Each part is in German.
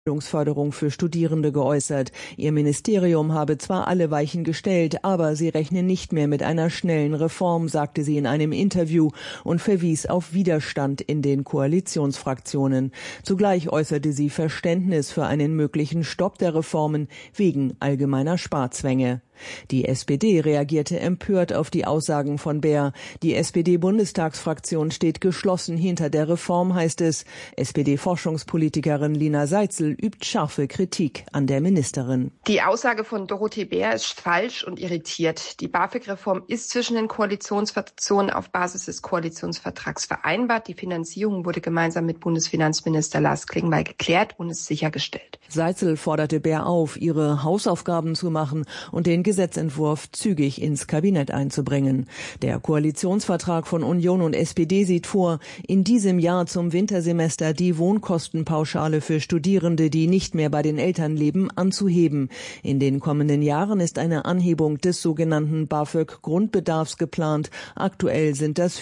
Bildungsförderung für Studierende geäußert. Ihr Ministerium habe zwar alle Weichen gestellt, aber sie rechne nicht mehr mit einer schnellen Reform, sagte sie in einem Interview und verwies auf Widerstand in den Koalitionsfraktionen. Zugleich äußerte sie Verständnis für einen möglichen Stopp der Reformen wegen allgemeiner Sparzwänge. Die SPD reagierte empört auf die Aussagen von Baer. Die SPD-Bundestagsfraktion steht geschlossen hinter der Reform, heißt es. SPD-Forschungspolitikerin Lina Seitzel übt scharfe Kritik an der Ministerin. Die Aussage von Dorothee Baer ist falsch und irritiert. Die BAföG-Reform ist zwischen den Koalitionsfraktionen auf Basis des Koalitionsvertrags vereinbart. Die Finanzierung wurde gemeinsam mit Bundesfinanzminister Lars Klingbeil geklärt und ist sichergestellt. Seitzel forderte Baer auf, ihre Hausaufgaben zu machen und den Gesetzentwurf zügig ins Kabinett einzubringen. Der Koalitionsvertrag von Union und SPD sieht vor, in diesem Jahr zum Wintersemester die Wohnkostenpauschale für Studierende, die nicht mehr bei den Eltern leben, anzuheben. In den kommenden Jahren ist eine Anhebung des sogenannten BAföG-Grundbedarfs geplant. Aktuell sind das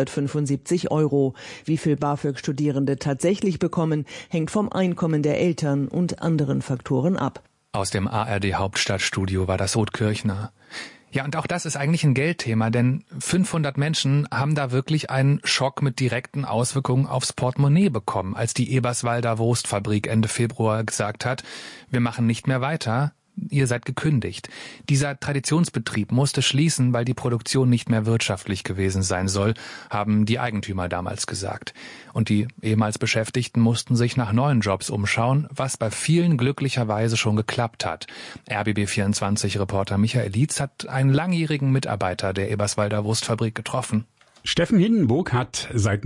475 €. Wie viel BAföG Studierende tatsächlich bekommen, hängt vom Einkommen der Eltern und anderen Faktoren ab. Aus dem ARD-Hauptstadtstudio war das Ruth Kirchner. Ja, und auch das ist eigentlich ein Geldthema, denn 500 Menschen haben da wirklich einen Schock mit direkten Auswirkungen aufs Portemonnaie bekommen, als die Eberswalder Wurstfabrik Ende Februar gesagt hat, wir machen nicht mehr weiter. Ihr seid gekündigt. Dieser Traditionsbetrieb musste schließen, weil die Produktion nicht mehr wirtschaftlich gewesen sein soll, haben die Eigentümer damals gesagt. Und die ehemals Beschäftigten mussten sich nach neuen Jobs umschauen, was bei vielen glücklicherweise schon geklappt hat. RBB24-Reporter Michael Lietz hat einen langjährigen Mitarbeiter der Eberswalder Wurstfabrik getroffen. Steffen Hindenburg hat seit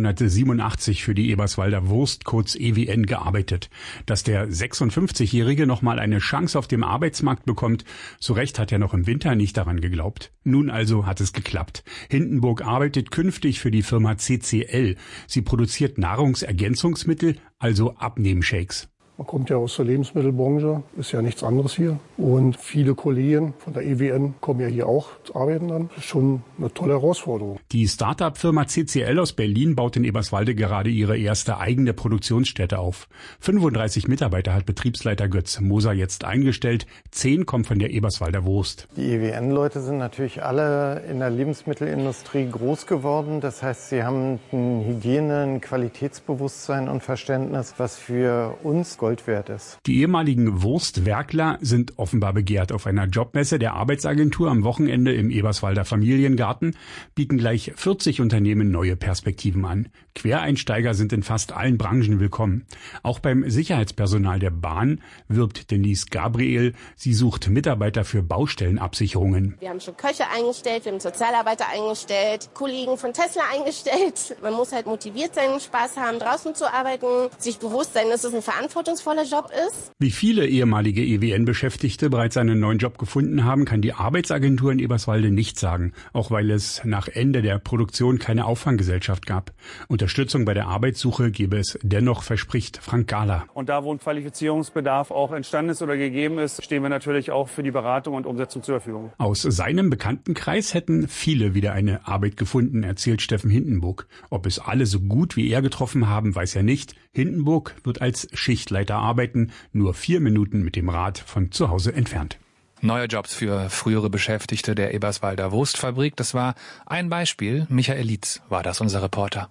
1987 für die Eberswalder Wurst, kurz EWN, gearbeitet. Dass der 56-Jährige nochmal eine Chance auf dem Arbeitsmarkt bekommt, zu Recht hat er noch im Winter nicht daran geglaubt. Nun also hat es geklappt. Hindenburg arbeitet künftig für die Firma CCL. Sie produziert Nahrungsergänzungsmittel, also Abnehmshakes. Man kommt ja aus der Lebensmittelbranche, ist ja nichts anderes hier. Und viele Kollegen von der EWN kommen ja hier auch zu arbeiten dann. Das ist schon eine tolle Herausforderung. Die Start-up-Firma CCL aus Berlin baut in Eberswalde gerade ihre erste eigene Produktionsstätte auf. 35 Mitarbeiter hat Betriebsleiter Götz Moser jetzt eingestellt. 10 kommen von der Eberswalder Wurst. Die EWN-Leute sind natürlich alle in der Lebensmittelindustrie groß geworden. Das heißt, sie haben ein Hygiene-, ein Qualitätsbewusstsein und Verständnis, was für uns Gold wert ist. Die ehemaligen Wurstwerkler sind offenbar begehrt. Auf einer Jobmesse der Arbeitsagentur am Wochenende im Eberswalder Familiengarten bieten gleich 40 Unternehmen neue Perspektiven an. Quereinsteiger sind in fast allen Branchen willkommen. Auch beim Sicherheitspersonal der Bahn wirbt Denise Gabriel. Sie sucht Mitarbeiter für Baustellenabsicherungen. Wir haben schon Köche eingestellt, wir haben Sozialarbeiter eingestellt, Kollegen von Tesla eingestellt. Man muss halt motiviert sein, Spaß haben, draußen zu arbeiten, sich bewusst sein, dass es ein verantwortungsvoller Job ist. Wie viele ehemalige EWN-Beschäftigte bereits einen neuen Job gefunden haben, kann die Arbeitsagentur in Eberswalde nicht sagen, auch weil es nach Ende der Produktion keine Auffanggesellschaft gab. Unterstützung bei der Arbeitssuche gebe es dennoch, verspricht Frank Gahler. Und da, wo ein Qualifizierungsbedarf auch entstanden ist oder gegeben ist, stehen wir natürlich auch für die Beratung und Umsetzung zur Verfügung. Aus seinem Bekanntenkreis hätten viele wieder eine Arbeit gefunden, erzählt Steffen Hindenburg. Ob es alle so gut wie er getroffen haben, weiß er nicht. Hindenburg wird als Schichtleiter arbeiten, nur 4 Minuten mit dem Rad von zu Hause entfernt. Neue Jobs für frühere Beschäftigte der Eberswalder Wurstfabrik, das war ein Beispiel. Michael Lietz war das, unser Reporter.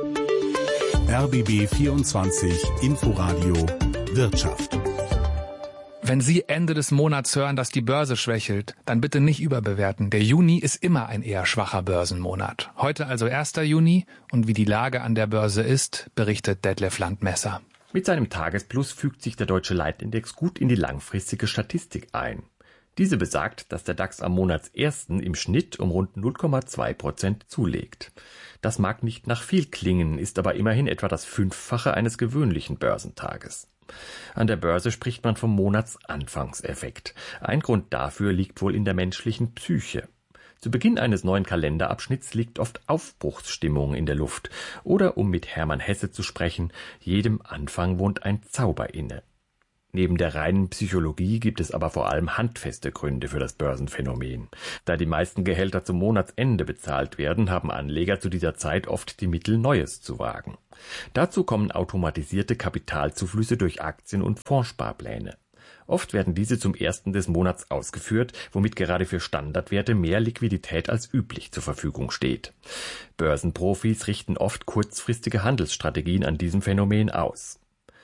RBB 24 Inforadio Wirtschaft. Wenn Sie Ende des Monats hören, dass die Börse schwächelt, dann bitte nicht überbewerten. Der Juni ist immer ein eher schwacher Börsenmonat. Heute also 1. Juni und wie die Lage an der Börse ist, berichtet Detlef Landmesser. Mit seinem Tagesplus fügt sich der deutsche Leitindex gut in die langfristige Statistik ein. Diese besagt, dass der DAX am Monatsersten im Schnitt um rund 0,2% zulegt. Das mag nicht nach viel klingen, ist aber immerhin etwa das 5-fache eines gewöhnlichen Börsentages. An der Börse spricht man vom Monatsanfangseffekt. Ein Grund dafür liegt wohl in der menschlichen Psyche. Zu Beginn eines neuen Kalenderabschnitts liegt oft Aufbruchsstimmung in der Luft. Oder, um mit Hermann Hesse zu sprechen, jedem Anfang wohnt ein Zauber inne. Neben der reinen Psychologie gibt es aber vor allem handfeste Gründe für das Börsenphänomen. Da die meisten Gehälter zum Monatsende bezahlt werden, haben Anleger zu dieser Zeit oft die Mittel, Neues zu wagen. Dazu kommen automatisierte Kapitalzuflüsse durch Aktien- und Fondssparpläne. Oft werden diese zum 1. des Monats ausgeführt, womit gerade für Standardwerte mehr Liquidität als üblich zur Verfügung steht. Börsenprofis richten oft kurzfristige Handelsstrategien an diesem Phänomen aus.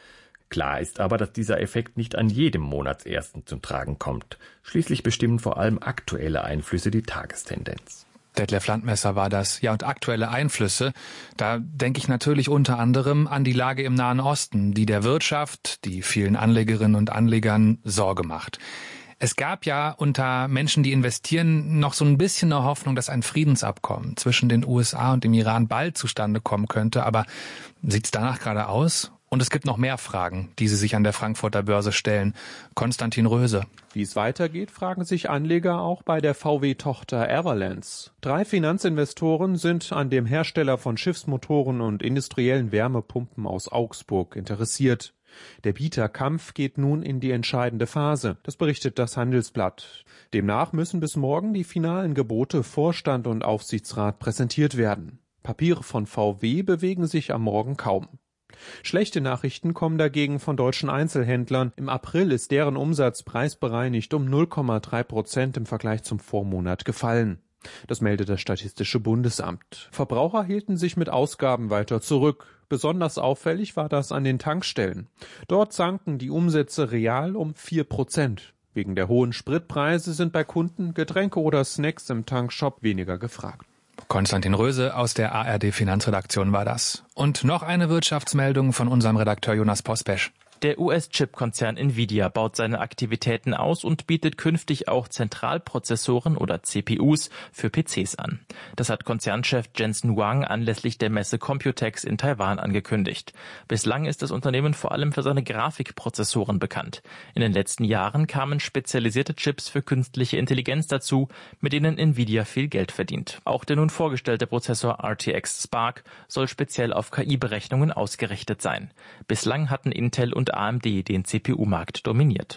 Klar ist aber, dass dieser Effekt nicht an jedem Monatsersten zum Tragen kommt. Schließlich bestimmen vor allem aktuelle Einflüsse die Tagestendenz. Detlef Landmesser war das. Ja, und aktuelle Einflüsse, da denke ich natürlich unter anderem an die Lage im Nahen Osten, die der Wirtschaft, die vielen Anlegerinnen und Anlegern Sorge macht. Es gab ja unter Menschen, die investieren, noch so ein bisschen eine Hoffnung, dass ein Friedensabkommen zwischen den USA und dem Iran bald zustande kommen könnte. Aber sieht's danach gerade aus? Und es gibt noch mehr Fragen, die Sie sich an der Frankfurter Börse stellen. Konstantin Röse. Wie es weitergeht, fragen sich Anleger auch bei der VW-Tochter Everlands. 3 Finanzinvestoren sind an dem Hersteller von Schiffsmotoren und industriellen Wärmepumpen aus Augsburg interessiert. Der Bieterkampf geht nun in die entscheidende Phase. Das berichtet das Handelsblatt. Demnach müssen bis morgen die finalen Gebote Vorstand und Aufsichtsrat präsentiert werden. Papiere von VW bewegen sich am Morgen kaum. Schlechte Nachrichten kommen dagegen von deutschen Einzelhändlern. Im April ist deren Umsatz preisbereinigt um 0,3% im Vergleich zum Vormonat gefallen. Das meldet das Statistische Bundesamt. Verbraucher hielten sich mit Ausgaben weiter zurück. Besonders auffällig war das an den Tankstellen. Dort sanken die Umsätze real um 4%. Wegen der hohen Spritpreise sind bei Kunden Getränke oder Snacks im Tankshop weniger gefragt. Konstantin Röse aus der ARD-Finanzredaktion war das. Und noch eine Wirtschaftsmeldung von unserem Redakteur Jonas Pospesch. Der US-Chip-Konzern Nvidia baut seine Aktivitäten aus und bietet künftig auch Zentralprozessoren oder CPUs für PCs an. Das hat Konzernchef Jensen Huang anlässlich der Messe Computex in Taiwan angekündigt. Bislang ist das Unternehmen vor allem für seine Grafikprozessoren bekannt. In den letzten Jahren kamen spezialisierte Chips für künstliche Intelligenz dazu, mit denen Nvidia viel Geld verdient. Auch der nun vorgestellte Prozessor RTX Spark soll speziell auf KI-Berechnungen ausgerichtet sein. Bislang hatten Intel und AMD den CPU-Markt dominiert.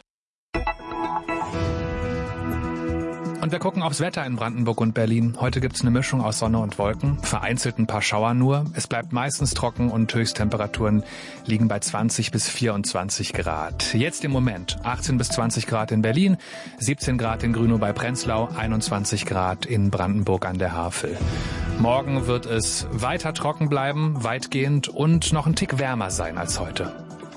Und wir gucken aufs Wetter in Brandenburg und Berlin. Heute gibt's eine Mischung aus Sonne und Wolken, vereinzelt ein paar Schauer nur. Es bleibt meistens trocken und Höchsttemperaturen liegen bei 20 bis 24 Grad. Jetzt im Moment 18 bis 20 Grad in Berlin, 17 Grad in Grünow bei Prenzlau, 21 Grad in Brandenburg an der Havel. Morgen wird es weiter trocken bleiben, weitgehend, und noch ein Tick wärmer sein als heute.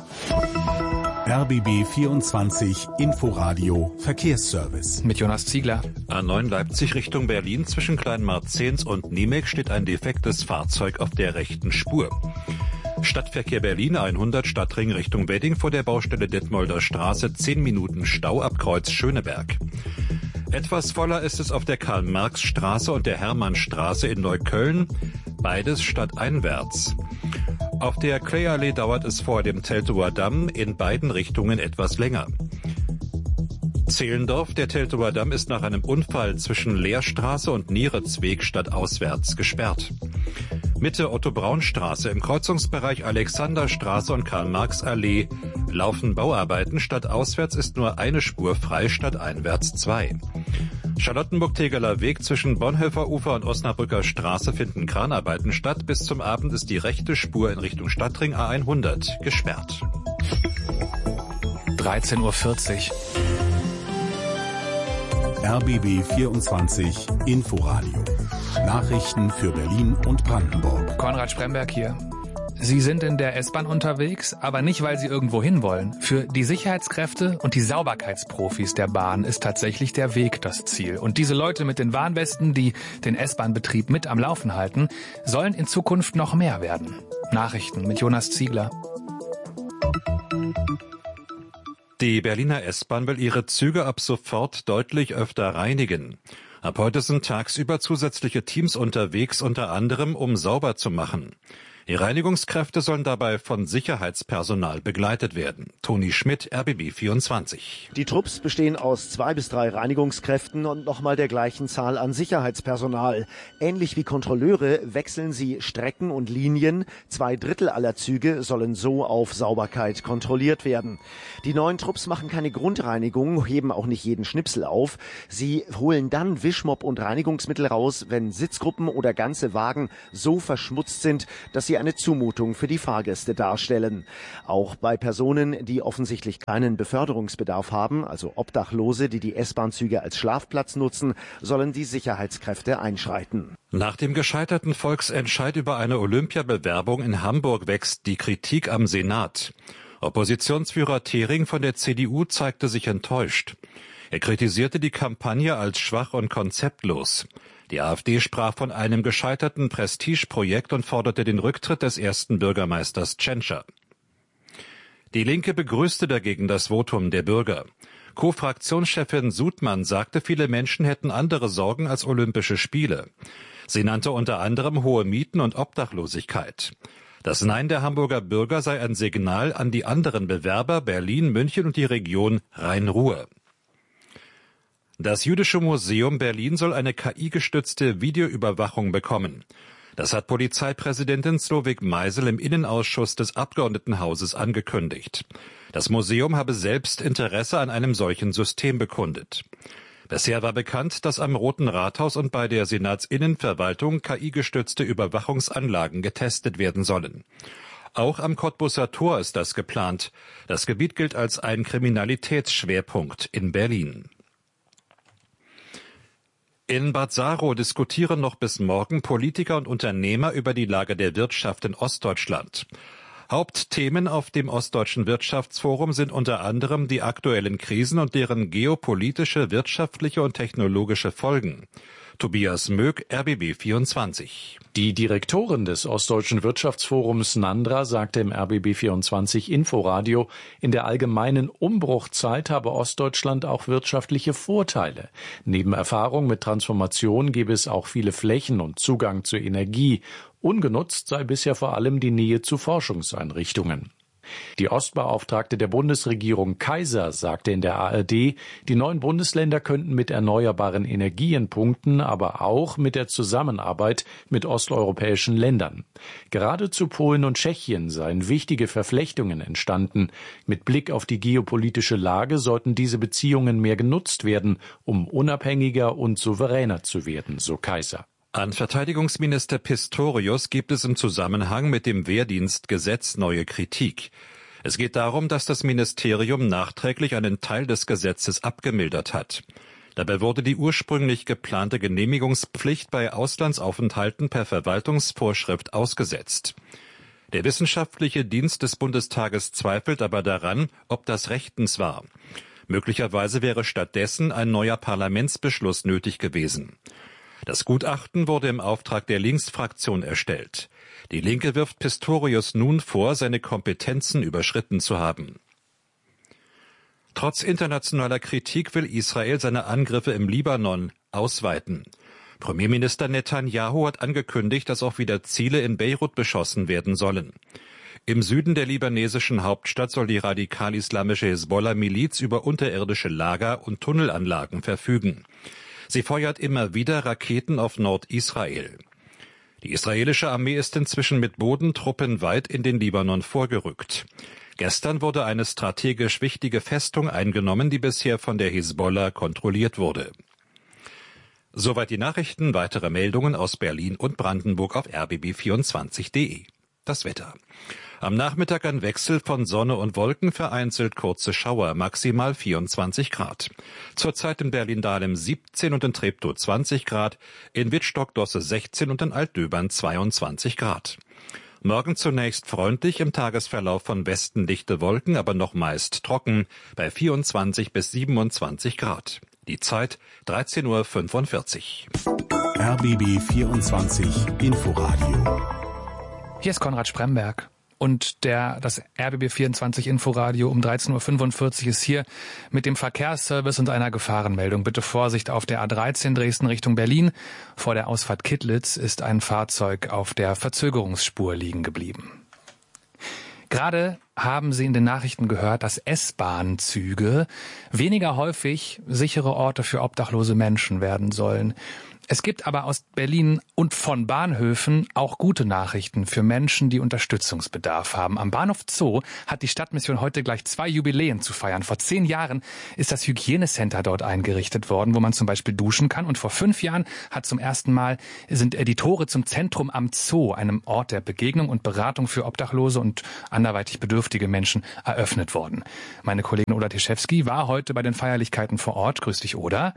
RBB 24 Inforadio Verkehrsservice. Mit Jonas Ziegler. A9 Leipzig Richtung Berlin zwischen Kleinmarzens und Niemek steht ein defektes Fahrzeug auf der rechten Spur. Stadtverkehr Berlin 100 Stadtring Richtung Wedding vor der Baustelle Detmolder Straße 10 Minuten Stau ab Kreuz Schöneberg. Etwas voller ist es auf der Karl-Marx-Straße und der Hermannstraße in Neukölln, beides stadteinwärts. Auf der Klayallee dauert es vor dem Teltower Damm in beiden Richtungen etwas länger. Zehlendorf, der Teltower Damm ist nach einem Unfall zwischen Lehrstraße und Nieritzweg stadtauswärts gesperrt. Mitte Otto-Braun-Straße im Kreuzungsbereich Alexanderstraße und Karl-Marx-Allee laufen Bauarbeiten. Stadtauswärts ist nur eine Spur frei, stadteinwärts 2. Charlottenburg-Tegeler Weg zwischen Bonhoeffer Ufer und Osnabrücker Straße finden Kranarbeiten statt. Bis zum Abend ist die rechte Spur in Richtung Stadtring A100 gesperrt. 13:40 Uhr. RBB 24 Inforadio. Nachrichten für Berlin und Brandenburg. Konrad Spremberg hier. Sie sind in der S-Bahn unterwegs, aber nicht, weil Sie irgendwo hin wollen. Für die Sicherheitskräfte und die Sauberkeitsprofis der Bahn ist tatsächlich der Weg das Ziel. Und diese Leute mit den Warnwesten, die den S-Bahn-Betrieb mit am Laufen halten, sollen in Zukunft noch mehr werden. Nachrichten mit Jonas Ziegler. Die Berliner S-Bahn will ihre Züge ab sofort deutlich öfter reinigen. Ab heute sind tagsüber zusätzliche Teams unterwegs, unter anderem um sauber zu machen. Die Reinigungskräfte sollen dabei von Sicherheitspersonal begleitet werden. Toni Schmidt, RBB 24. Die Trupps bestehen aus 2 bis 3 Reinigungskräften und nochmal der gleichen Zahl an Sicherheitspersonal. Ähnlich wie Kontrolleure wechseln sie Strecken und Linien. 2/3 aller Züge sollen so auf Sauberkeit kontrolliert werden. Die neuen Trupps machen keine Grundreinigung, heben auch nicht jeden Schnipsel auf. Sie holen dann Wischmopp und Reinigungsmittel raus, wenn Sitzgruppen oder ganze Wagen so verschmutzt sind, dass sie eine Zumutung für die Fahrgäste darstellen. Auch bei Personen, die offensichtlich keinen Beförderungsbedarf haben, also Obdachlose, die die S-Bahn-Züge als Schlafplatz nutzen, sollen die Sicherheitskräfte einschreiten. Nach dem gescheiterten Volksentscheid über eine Olympiabewerbung in Hamburg wächst die Kritik am Senat. Oppositionsführer Thering von der CDU zeigte sich enttäuscht. Er kritisierte die Kampagne als schwach und konzeptlos. Die AfD sprach von einem gescheiterten Prestigeprojekt und forderte den Rücktritt des ersten Bürgermeisters Tschentscher. Die Linke begrüßte dagegen das Votum der Bürger. Co-Fraktionschefin Sudmann sagte, viele Menschen hätten andere Sorgen als Olympische Spiele. Sie nannte unter anderem hohe Mieten und Obdachlosigkeit. Das Nein der Hamburger Bürger sei ein Signal an die anderen Bewerber Berlin, München und die Region Rhein-Ruhr. Das Jüdische Museum Berlin soll eine KI-gestützte Videoüberwachung bekommen. Das hat Polizeipräsidentin Slowik Meisel im Innenausschuss des Abgeordnetenhauses angekündigt. Das Museum habe selbst Interesse an einem solchen System bekundet. Bisher war bekannt, dass am Roten Rathaus und bei der Senatsinnenverwaltung KI-gestützte Überwachungsanlagen getestet werden sollen. Auch am Cottbuser Tor ist das geplant. Das Gebiet gilt als ein Kriminalitätsschwerpunkt in Berlin. In Bad Saro diskutieren noch bis morgen Politiker und Unternehmer über die Lage der Wirtschaft in Ostdeutschland. Hauptthemen auf dem Ostdeutschen Wirtschaftsforum sind unter anderem die aktuellen Krisen und deren geopolitische, wirtschaftliche und technologische Folgen. Tobias Möck, RBB 24. Die Direktorin des Ostdeutschen Wirtschaftsforums Nandra sagte im RBB 24 Inforadio, in der allgemeinen Umbruchzeit habe Ostdeutschland auch wirtschaftliche Vorteile. Neben Erfahrung mit Transformation gebe es auch viele Flächen und Zugang zur Energie. Ungenutzt sei bisher vor allem die Nähe zu Forschungseinrichtungen. Die Ostbeauftragte der Bundesregierung Kaiser sagte in der ARD, die neuen Bundesländer könnten mit erneuerbaren Energien punkten, aber auch mit der Zusammenarbeit mit osteuropäischen Ländern. Gerade zu Polen und Tschechien seien wichtige Verflechtungen entstanden. Mit Blick auf die geopolitische Lage sollten diese Beziehungen mehr genutzt werden, um unabhängiger und souveräner zu werden, so Kaiser. An Verteidigungsminister Pistorius gibt es im Zusammenhang mit dem Wehrdienstgesetz neue Kritik. Es geht darum, dass das Ministerium nachträglich einen Teil des Gesetzes abgemildert hat. Dabei wurde die ursprünglich geplante Genehmigungspflicht bei Auslandsaufenthalten per Verwaltungsvorschrift ausgesetzt. Der wissenschaftliche Dienst des Bundestages zweifelt aber daran, ob das rechtens war. Möglicherweise wäre stattdessen ein neuer Parlamentsbeschluss nötig gewesen. Das Gutachten wurde im Auftrag der Linksfraktion erstellt. Die Linke wirft Pistorius nun vor, seine Kompetenzen überschritten zu haben. Trotz internationaler Kritik will Israel seine Angriffe im Libanon ausweiten. Premierminister Netanyahu hat angekündigt, dass auch wieder Ziele in Beirut beschossen werden sollen. Im Süden der libanesischen Hauptstadt soll die radikal-islamische Hisbollah-Miliz über unterirdische Lager und Tunnelanlagen verfügen. Sie feuert immer wieder Raketen auf Nordisrael. Die israelische Armee ist inzwischen mit Bodentruppen weit in den Libanon vorgerückt. Gestern wurde eine strategisch wichtige Festung eingenommen, die bisher von der Hisbollah kontrolliert wurde. Soweit die Nachrichten, weitere Meldungen aus Berlin und Brandenburg auf rbb24.de. Das Wetter. Am Nachmittag ein Wechsel von Sonne und Wolken, vereinzelt kurze Schauer, maximal 24 Grad. Zurzeit in Berlin-Dahlem 17 und in Treptow 20 Grad, in Wittstock-Dosse 16 und in Altdöbern 22 Grad. Morgen zunächst freundlich, im Tagesverlauf von Westen dichte Wolken, aber noch meist trocken, bei 24 bis 27 Grad. Die Zeit 13:45 Uhr. RBB 24 Inforadio. Hier ist Konrad Spremberg. Und das RBB24 Inforadio um 13.45 Uhr ist hier mit dem Verkehrsservice und einer Gefahrenmeldung. Bitte Vorsicht auf der A13 Dresden Richtung Berlin. Vor der Ausfahrt Kittlitz ist ein Fahrzeug auf der Verzögerungsspur liegen geblieben. Gerade haben Sie in den Nachrichten gehört, dass S-Bahn-Züge weniger häufig sichere Orte für obdachlose Menschen werden sollen. Es gibt aber aus Berlin und von Bahnhöfen auch gute Nachrichten für Menschen, die Unterstützungsbedarf haben. Am Bahnhof Zoo hat die Stadtmission heute gleich 2 Jubiläen zu feiern. Vor 10 Jahren ist das Hygienecenter dort eingerichtet worden, wo man zum Beispiel duschen kann. Und vor 5 Jahren sind die Tore zum Zentrum am Zoo, einem Ort der Begegnung und Beratung für obdachlose und anderweitig bedürftige Menschen, eröffnet worden. Meine Kollegin Oda Teschewski war heute bei den Feierlichkeiten vor Ort. Grüß dich, Oda.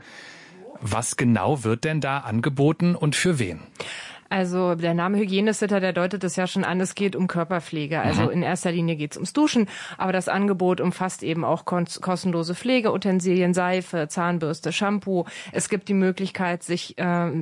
Was genau wird denn da angeboten und für wen? Also der Name Hygienecenter, der deutet es ja schon an, es geht um Körperpflege. Also in erster Linie geht es ums Duschen, aber das Angebot umfasst eben auch kostenlose Pflegeutensilien, Seife, Zahnbürste, Shampoo. Es gibt die Möglichkeit, sich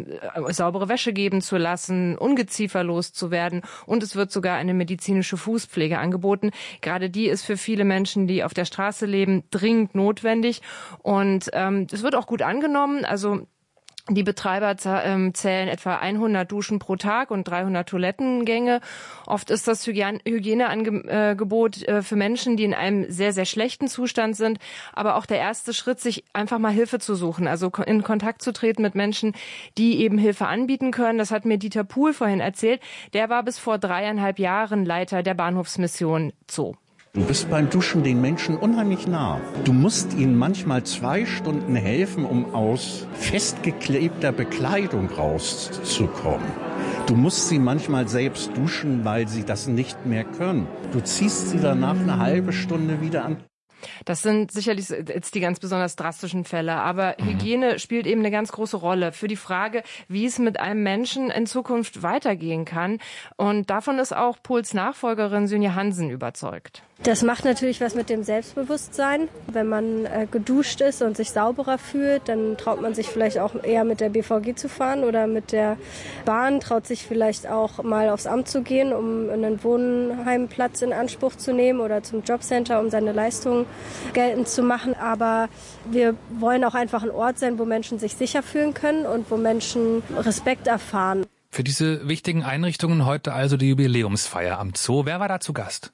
saubere Wäsche geben zu lassen, ungezieferlos zu werden, und es wird sogar eine medizinische Fußpflege angeboten. Gerade die ist für viele Menschen, die auf der Straße leben, dringend notwendig, und es wird auch gut angenommen. Also die Betreiber zählen etwa 100 Duschen pro Tag und 300 Toilettengänge. Oft ist das Hygieneangebot für Menschen, die in einem sehr, sehr schlechten Zustand sind, aber auch der erste Schritt, sich einfach mal Hilfe zu suchen, also in Kontakt zu treten mit Menschen, die eben Hilfe anbieten können. Das hat mir Dieter Puhl vorhin erzählt. Der war bis vor 3,5 Jahren Leiter der Bahnhofsmission Zoo. Du bist beim Duschen den Menschen unheimlich nah. Du musst ihnen manchmal 2 Stunden helfen, um aus festgeklebter Bekleidung rauszukommen. Du musst sie manchmal selbst duschen, weil sie das nicht mehr können. Du ziehst sie danach eine halbe Stunde wieder an. Das sind sicherlich jetzt die ganz besonders drastischen Fälle, aber Hygiene spielt eben eine ganz große Rolle für die Frage, wie es mit einem Menschen in Zukunft weitergehen kann. Und davon ist auch Puhls Nachfolgerin Sünje Hansen überzeugt. Das macht natürlich was mit dem Selbstbewusstsein. Wenn man geduscht ist und sich sauberer fühlt, dann traut man sich vielleicht auch eher mit der BVG zu fahren oder mit der Bahn, traut sich vielleicht auch mal aufs Amt zu gehen, um einen Wohnheimplatz in Anspruch zu nehmen oder zum Jobcenter, um seine Leistungen geltend zu machen. Aber wir wollen auch einfach ein Ort sein, wo Menschen sich sicher fühlen können und wo Menschen Respekt erfahren. Für diese wichtigen Einrichtungen heute also die Jubiläumsfeier am Zoo. Wer war da zu Gast?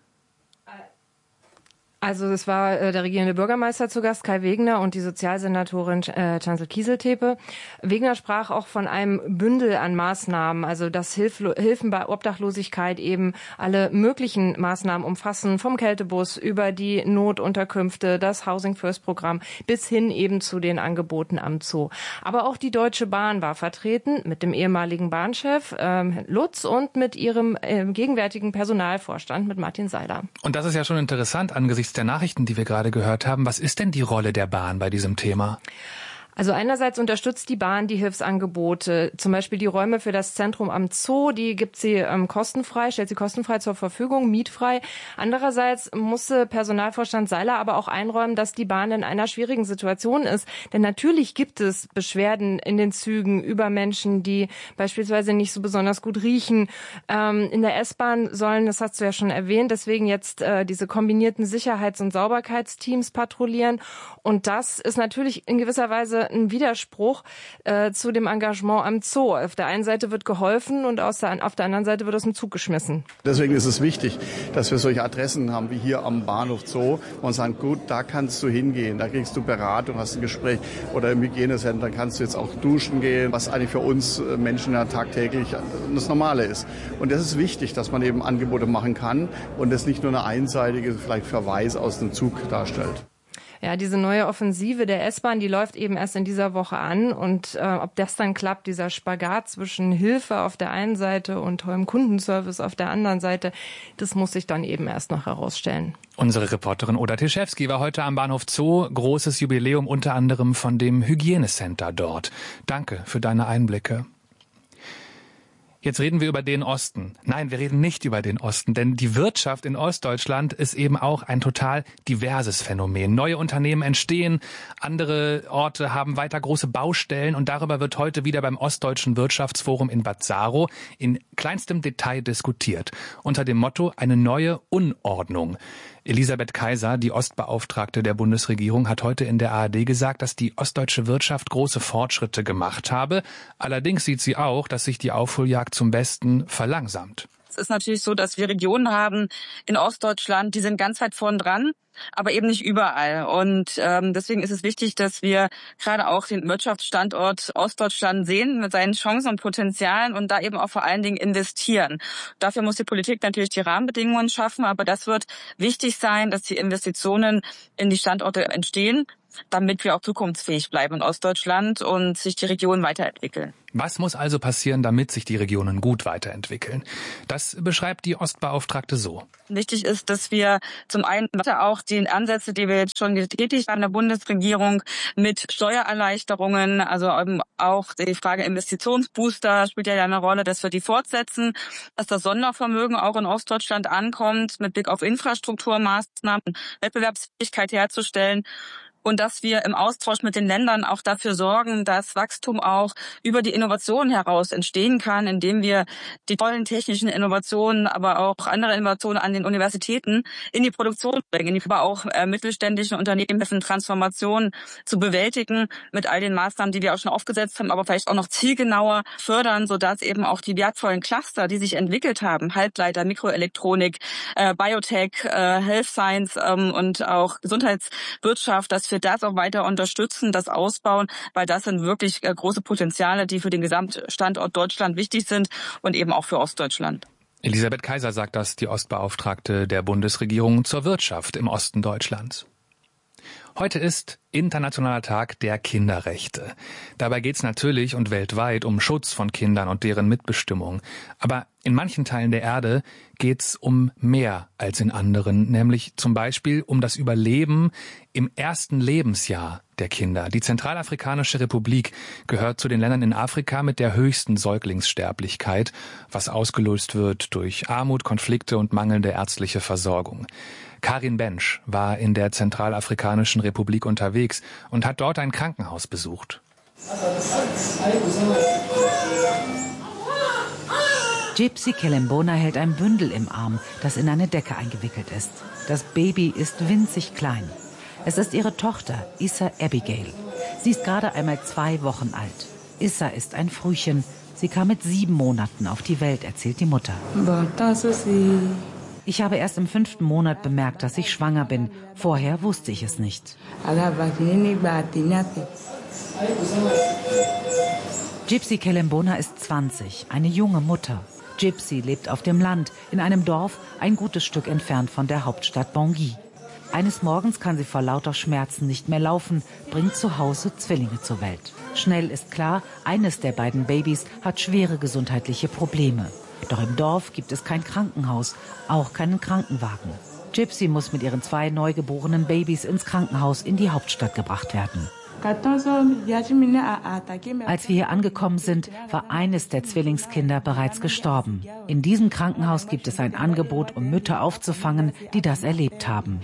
Also es war der regierende Bürgermeister zu Gast, Kai Wegner, und die Sozialsenatorin Chancel Kieseltepe. Wegner sprach auch von einem Bündel an Maßnahmen, also dass Hilfen bei Obdachlosigkeit eben alle möglichen Maßnahmen umfassen, vom Kältebus über die Notunterkünfte, das Housing First Programm bis hin eben zu den Angeboten am Zoo. Aber auch die Deutsche Bahn war vertreten mit dem ehemaligen Bahnchef Lutz und mit ihrem gegenwärtigen Personalvorstand, mit Martin Seiler. Und das ist ja schon interessant angesichts der Nachrichten, die wir gerade gehört haben. Was ist denn die Rolle der Bahn bei diesem Thema? Also einerseits unterstützt die Bahn die Hilfsangebote, zum Beispiel die Räume für das Zentrum am Zoo, die gibt sie kostenfrei, stellt sie kostenfrei zur Verfügung, mietfrei. Andererseits musste Personalvorstand Seiler aber auch einräumen, dass die Bahn in einer schwierigen Situation ist. Denn natürlich gibt es Beschwerden in den Zügen über Menschen, die beispielsweise nicht so besonders gut riechen. In der S-Bahn sollen, das hast du ja schon erwähnt, deswegen jetzt diese kombinierten Sicherheits- und Sauberkeitsteams patrouillieren. Und das ist natürlich in gewisser Weise ein Widerspruch zu dem Engagement am Zoo. Auf der einen Seite wird geholfen und auf der anderen Seite wird aus dem Zug geschmissen. Deswegen ist es wichtig, dass wir solche Adressen haben wie hier am Bahnhof Zoo und sagen, gut, da kannst du hingehen, da kriegst du Beratung, hast ein Gespräch, oder im Hygienecenter kannst du jetzt auch duschen gehen, was eigentlich für uns Menschen ja tagtäglich das Normale ist. Und das ist wichtig, dass man eben Angebote machen kann und das nicht nur eine einseitige vielleicht Verweis aus dem Zug darstellt. Ja, diese neue Offensive der S-Bahn, die läuft eben erst in dieser Woche an. Und ob das dann klappt, dieser Spagat zwischen Hilfe auf der einen Seite und tollem Kundenservice auf der anderen Seite, das muss sich dann eben erst noch herausstellen. Unsere Reporterin Oda Teschewski war heute am Bahnhof Zoo. Großes Jubiläum unter anderem von dem Hygienecenter dort. Danke für deine Einblicke. Jetzt reden wir über den Osten. Nein, wir reden nicht über den Osten, denn die Wirtschaft in Ostdeutschland ist eben auch ein total diverses Phänomen. Neue Unternehmen entstehen, andere Orte haben weiter große Baustellen und darüber wird heute wieder beim Ostdeutschen Wirtschaftsforum in Bad Saro in kleinstem Detail diskutiert. Unter dem Motto eine neue Unordnung. Elisabeth Kaiser, die Ostbeauftragte der Bundesregierung, hat heute in der ARD gesagt, dass die ostdeutsche Wirtschaft große Fortschritte gemacht habe. Allerdings sieht sie auch, dass sich die Aufholjagd zum Besten verlangsamt. Es ist natürlich so, dass wir Regionen haben in Ostdeutschland, die sind ganz weit vorn dran, aber eben nicht überall. Und deswegen ist es wichtig, dass wir gerade auch den Wirtschaftsstandort Ostdeutschland sehen mit seinen Chancen und Potenzialen und da eben auch vor allen Dingen investieren. Dafür muss die Politik natürlich die Rahmenbedingungen schaffen, aber das wird wichtig sein, dass die Investitionen in die Standorte entstehen, damit wir auch zukunftsfähig bleiben in Ostdeutschland und sich die Regionen weiterentwickeln. Was muss also passieren, damit sich die Regionen gut weiterentwickeln? Das beschreibt die Ostbeauftragte so. Wichtig ist, dass wir zum einen auch die Ansätze, die wir jetzt schon getätigt haben in der Bundesregierung mit Steuererleichterungen, also auch die Frage Investitionsbooster spielt ja eine Rolle, dass wir die fortsetzen, dass das Sondervermögen auch in Ostdeutschland ankommt, mit Blick auf Infrastrukturmaßnahmen, Wettbewerbsfähigkeit herzustellen. Und dass wir im Austausch mit den Ländern auch dafür sorgen, dass Wachstum auch über die Innovation heraus entstehen kann, indem wir die tollen technischen Innovationen, aber auch andere Innovationen an den Universitäten in die Produktion bringen, aber auch mittelständischen Unternehmen helfen, Transformationen zu bewältigen mit all den Maßnahmen, die wir auch schon aufgesetzt haben, aber vielleicht auch noch zielgenauer fördern, sodass eben auch die wertvollen Cluster, die sich entwickelt haben, Halbleiter, Mikroelektronik, Biotech, Health Science und auch Gesundheitswirtschaft, dass wir das auch weiter unterstützen, das ausbauen, weil das sind wirklich große Potenziale, die für den Gesamtstandort Deutschland wichtig sind und eben auch für Ostdeutschland. Elisabeth Kaiser sagt das, die Ostbeauftragte der Bundesregierung zur Wirtschaft im Osten Deutschlands. Heute ist Internationaler Tag der Kinderrechte. Dabei geht es natürlich und weltweit um Schutz von Kindern und deren Mitbestimmung. Aber in manchen Teilen der Erde geht es um mehr als in anderen, nämlich zum Beispiel um das Überleben im ersten Lebensjahr der Kinder. Die Zentralafrikanische Republik gehört zu den Ländern in Afrika mit der höchsten Säuglingssterblichkeit, was ausgelöst wird durch Armut, Konflikte und mangelnde ärztliche Versorgung. Karin Bensch war in der Zentralafrikanischen Republik unterwegs und hat dort ein Krankenhaus besucht. Gypsy Kelembona hält ein Bündel im Arm, das in eine Decke eingewickelt ist. Das Baby ist winzig klein. Es ist ihre Tochter, Issa Abigail. Sie ist gerade einmal 2 Wochen alt. Issa ist ein Frühchen. Sie kam mit 7 Monaten auf die Welt, erzählt die Mutter. Ich habe erst im 5. Monat bemerkt, dass ich schwanger bin. Vorher wusste ich es nicht. Gypsy Kelembona ist 20, eine junge Mutter. Gypsy lebt auf dem Land, in einem Dorf, ein gutes Stück entfernt von der Hauptstadt Bangui. Eines Morgens kann sie vor lauter Schmerzen nicht mehr laufen, bringt zu Hause Zwillinge zur Welt. Schnell ist klar, eines der beiden Babys hat schwere gesundheitliche Probleme. Doch im Dorf gibt es kein Krankenhaus, auch keinen Krankenwagen. Gypsy muss mit ihren 2 neugeborenen Babys ins Krankenhaus in die Hauptstadt gebracht werden. Als wir hier angekommen sind, war eines der Zwillingskinder bereits gestorben. In diesem Krankenhaus gibt es ein Angebot, um Mütter aufzufangen, die das erlebt haben.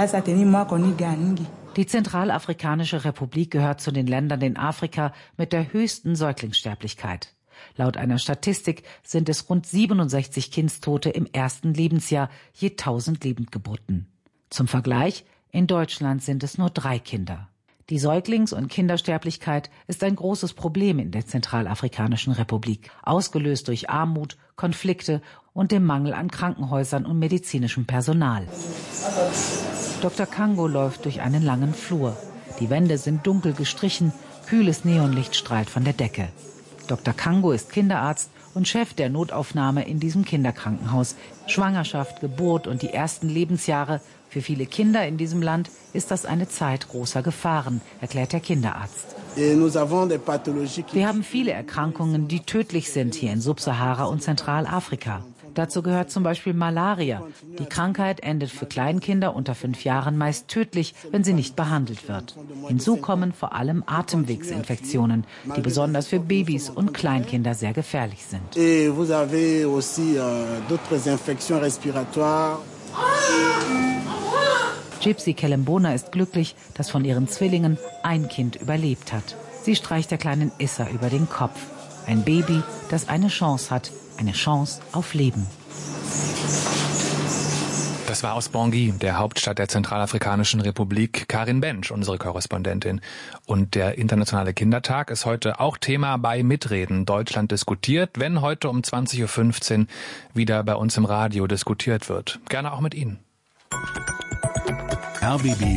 Die Zentralafrikanische Republik gehört zu den Ländern in Afrika mit der höchsten Säuglingssterblichkeit. Laut einer Statistik sind es rund 67 Kindstote im ersten Lebensjahr je 1000 Lebendgeburten. Zum Vergleich, in Deutschland sind es nur 3 Kinder. Die Säuglings- und Kindersterblichkeit ist ein großes Problem in der Zentralafrikanischen Republik, ausgelöst durch Armut, Konflikte und dem Mangel an Krankenhäusern und medizinischem Personal. Dr. Kango läuft durch einen langen Flur. Die Wände sind dunkel gestrichen, kühles Neonlicht strahlt von der Decke. Dr. Kango ist Kinderarzt und Chef der Notaufnahme in diesem Kinderkrankenhaus. Schwangerschaft, Geburt und die ersten Lebensjahre. Für viele Kinder in diesem Land ist das eine Zeit großer Gefahren, erklärt der Kinderarzt. Wir haben viele Erkrankungen, die tödlich sind hier in Subsahara und Zentralafrika. Dazu gehört zum Beispiel Malaria. Die Krankheit endet für Kleinkinder unter 5 Jahren meist tödlich, wenn sie nicht behandelt wird. Hinzu kommen vor allem Atemwegsinfektionen, die besonders für Babys und Kleinkinder sehr gefährlich sind. Gypsy Kelembona ist glücklich, dass von ihren Zwillingen ein Kind überlebt hat. Sie streicht der kleinen Issa über den Kopf. Ein Baby, das eine Chance hat, eine Chance auf Leben. Das war aus Bangui, der Hauptstadt der Zentralafrikanischen Republik, Karin Bensch, unsere Korrespondentin. Und der Internationale Kindertag ist heute auch Thema bei Mitreden. Deutschland diskutiert, wenn heute um 20.15 Uhr wieder bei uns im Radio diskutiert wird. Gerne auch mit Ihnen. RBB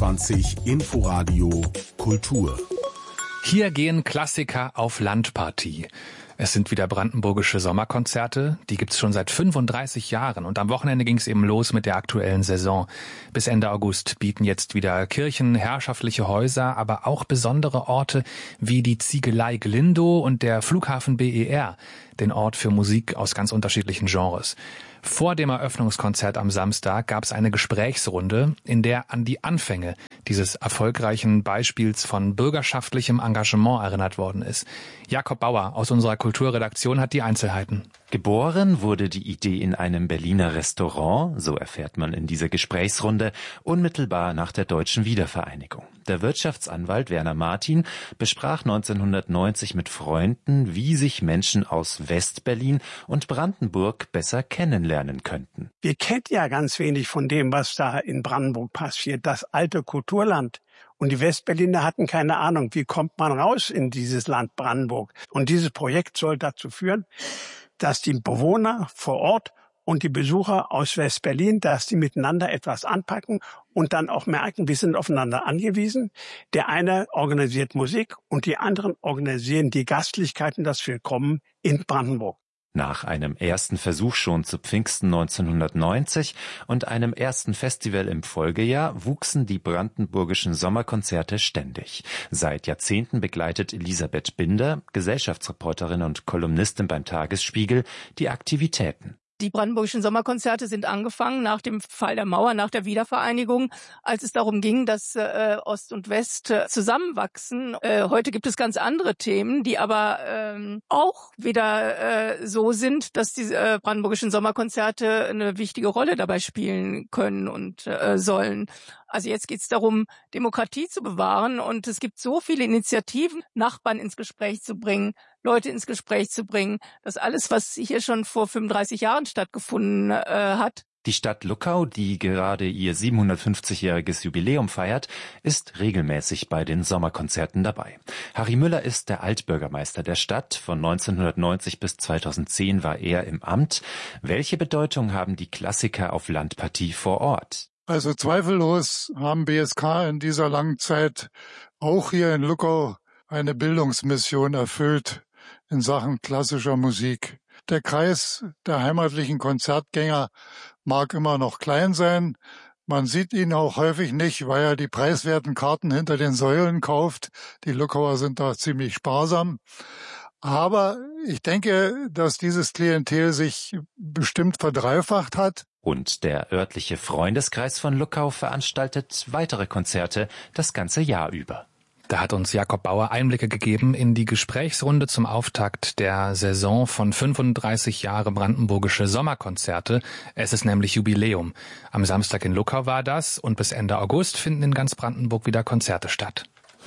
24 Inforadio Kultur. Hier gehen Klassiker auf Landpartie. Es sind wieder brandenburgische Sommerkonzerte, die gibt's schon seit 35 Jahren und am Wochenende ging's eben los mit der aktuellen Saison. Bis Ende August bieten jetzt wieder Kirchen, herrschaftliche Häuser, aber auch besondere Orte wie die Ziegelei Glindow und der Flughafen BER, den Ort für Musik aus ganz unterschiedlichen Genres. Vor dem Eröffnungskonzert am Samstag gab es eine Gesprächsrunde, in der an die Anfänge dieses erfolgreichen Beispiels von bürgerschaftlichem Engagement erinnert worden ist. Jakob Bauer aus unserer Kulturredaktion hat die Einzelheiten. Geboren wurde die Idee in einem Berliner Restaurant, so erfährt man in dieser Gesprächsrunde, unmittelbar nach der deutschen Wiedervereinigung. Der Wirtschaftsanwalt Werner Martin besprach 1990 mit Freunden, wie sich Menschen aus Westberlin und Brandenburg besser kennenlernen könnten. Wir kennen ja ganz wenig von dem, was da in Brandenburg passiert, das alte Kulturland. Und die Westberliner hatten keine Ahnung, wie kommt man raus in dieses Land Brandenburg. Und dieses Projekt soll dazu führen, dass die Bewohner vor Ort und die Besucher aus Westberlin, dass die miteinander etwas anpacken und dann auch merken, wir sind aufeinander angewiesen. Der eine organisiert Musik und die anderen organisieren die Gastlichkeiten, das Willkommen in Brandenburg. Nach einem ersten Versuch schon zu Pfingsten 1990 und einem ersten Festival im Folgejahr wuchsen die brandenburgischen Sommerkonzerte ständig. Seit Jahrzehnten begleitet Elisabeth Binder, Gesellschaftsreporterin und Kolumnistin beim Tagesspiegel, die Aktivitäten. Die brandenburgischen Sommerkonzerte sind angefangen nach dem Fall der Mauer, nach der Wiedervereinigung, als es darum ging, dass Ost und West zusammenwachsen. Heute gibt es ganz andere Themen, die aber auch wieder so sind, dass die brandenburgischen Sommerkonzerte eine wichtige Rolle dabei spielen können und sollen. Also jetzt geht es darum, Demokratie zu bewahren und es gibt so viele Initiativen, Nachbarn ins Gespräch zu bringen, Leute ins Gespräch zu bringen, dass alles, was hier schon vor 35 Jahren stattgefunden hat. Die Stadt Luckau, die gerade ihr 750-jähriges Jubiläum feiert, ist regelmäßig bei den Sommerkonzerten dabei. Harry Müller ist der Altbürgermeister der Stadt. Von 1990 bis 2010 war er im Amt. Welche Bedeutung haben die Klassiker auf Landpartie vor Ort? Also zweifellos haben BSK in dieser langen Zeit auch hier in Luckau eine Bildungsmission erfüllt in Sachen klassischer Musik. Der Kreis der heimatlichen Konzertgänger mag immer noch klein sein. Man sieht ihn auch häufig nicht, weil er die preiswerten Karten hinter den Säulen kauft. Die Luckauer sind da ziemlich sparsam. Aber ich denke, dass dieses Klientel sich bestimmt verdreifacht hat. Und der örtliche Freundeskreis von Luckau veranstaltet weitere Konzerte das ganze Jahr über. Da hat uns Jakob Bauer Einblicke gegeben in die Gesprächsrunde zum Auftakt der Saison von 35 Jahre brandenburgische Sommerkonzerte. Es ist nämlich Jubiläum. Am Samstag in Luckau war das und bis Ende August finden in ganz Brandenburg wieder Konzerte statt.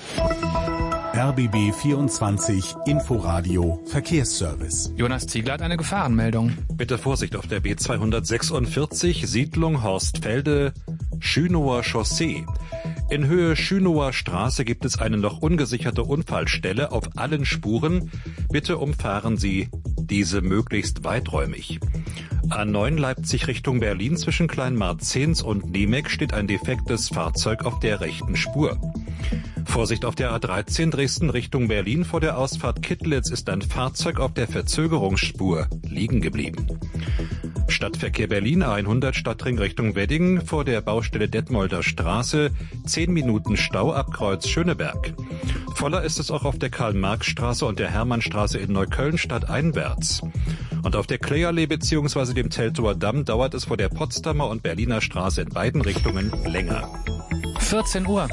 RBB 24 Inforadio Verkehrsservice. Jonas Ziegler hat eine Gefahrenmeldung. Bitte Vorsicht auf der B246 Siedlung Horstfelde, Schünower Chaussee. In Höhe Schünower Straße gibt es eine noch ungesicherte Unfallstelle auf allen Spuren. Bitte umfahren Sie diese möglichst weiträumig. A9 Leipzig Richtung Berlin zwischen Kleinmarzens und Niemek steht ein defektes Fahrzeug auf der rechten Spur. Vorsicht auf der A13 Dresden Richtung Berlin. Vor der Ausfahrt Kittlitz ist ein Fahrzeug auf der Verzögerungsspur liegen geblieben. Stadtverkehr Berlin A100 Stadtring Richtung Wedding vor der Baustelle Detmolder Straße. 10 Minuten Stau ab Kreuz Schöneberg. Voller ist es auch auf der Karl-Marx-Straße und der Hermannstraße in Neukölln stadteinwärts. Und auf der Klee-Allee bzw. dem Teltower Damm dauert es vor der Potsdamer und Berliner Straße in beiden Richtungen länger. 14 Uhr.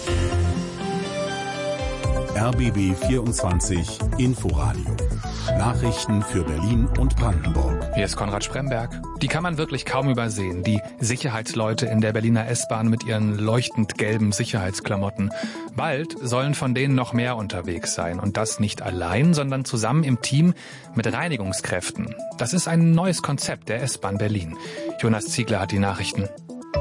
RBB 24 Inforadio. Nachrichten für Berlin und Brandenburg. Hier ist Konrad Spremberg. Die kann man wirklich kaum übersehen. Die Sicherheitsleute in der Berliner S-Bahn mit ihren leuchtend gelben Sicherheitsklamotten. Bald sollen von denen noch mehr unterwegs sein. Und das nicht allein, sondern zusammen im Team mit Reinigungskräften. Das ist ein neues Konzept der S-Bahn Berlin. Jonas Ziegler hat die Nachrichten.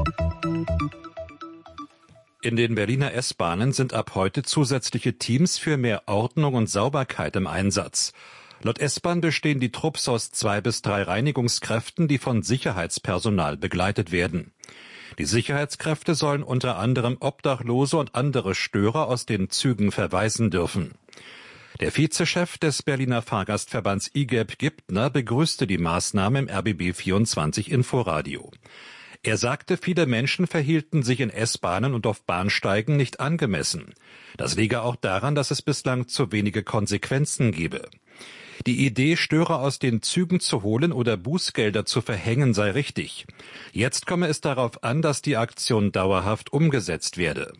In den Berliner S-Bahnen sind ab heute zusätzliche Teams für mehr Ordnung und Sauberkeit im Einsatz. Laut S-Bahn bestehen die Trupps aus 2 bis 3 Reinigungskräften, die von Sicherheitspersonal begleitet werden. Die Sicherheitskräfte sollen unter anderem Obdachlose und andere Störer aus den Zügen verweisen dürfen. Der Vizechef des Berliner Fahrgastverbands IGEB Gibtner begrüßte die Maßnahme im RBB 24 Inforadio. Er sagte, viele Menschen verhielten sich in S-Bahnen und auf Bahnsteigen nicht angemessen. Das liege auch daran, dass es bislang zu wenige Konsequenzen gebe. Die Idee, Störer aus den Zügen zu holen oder Bußgelder zu verhängen, sei richtig. Jetzt komme es darauf an, dass die Aktion dauerhaft umgesetzt werde.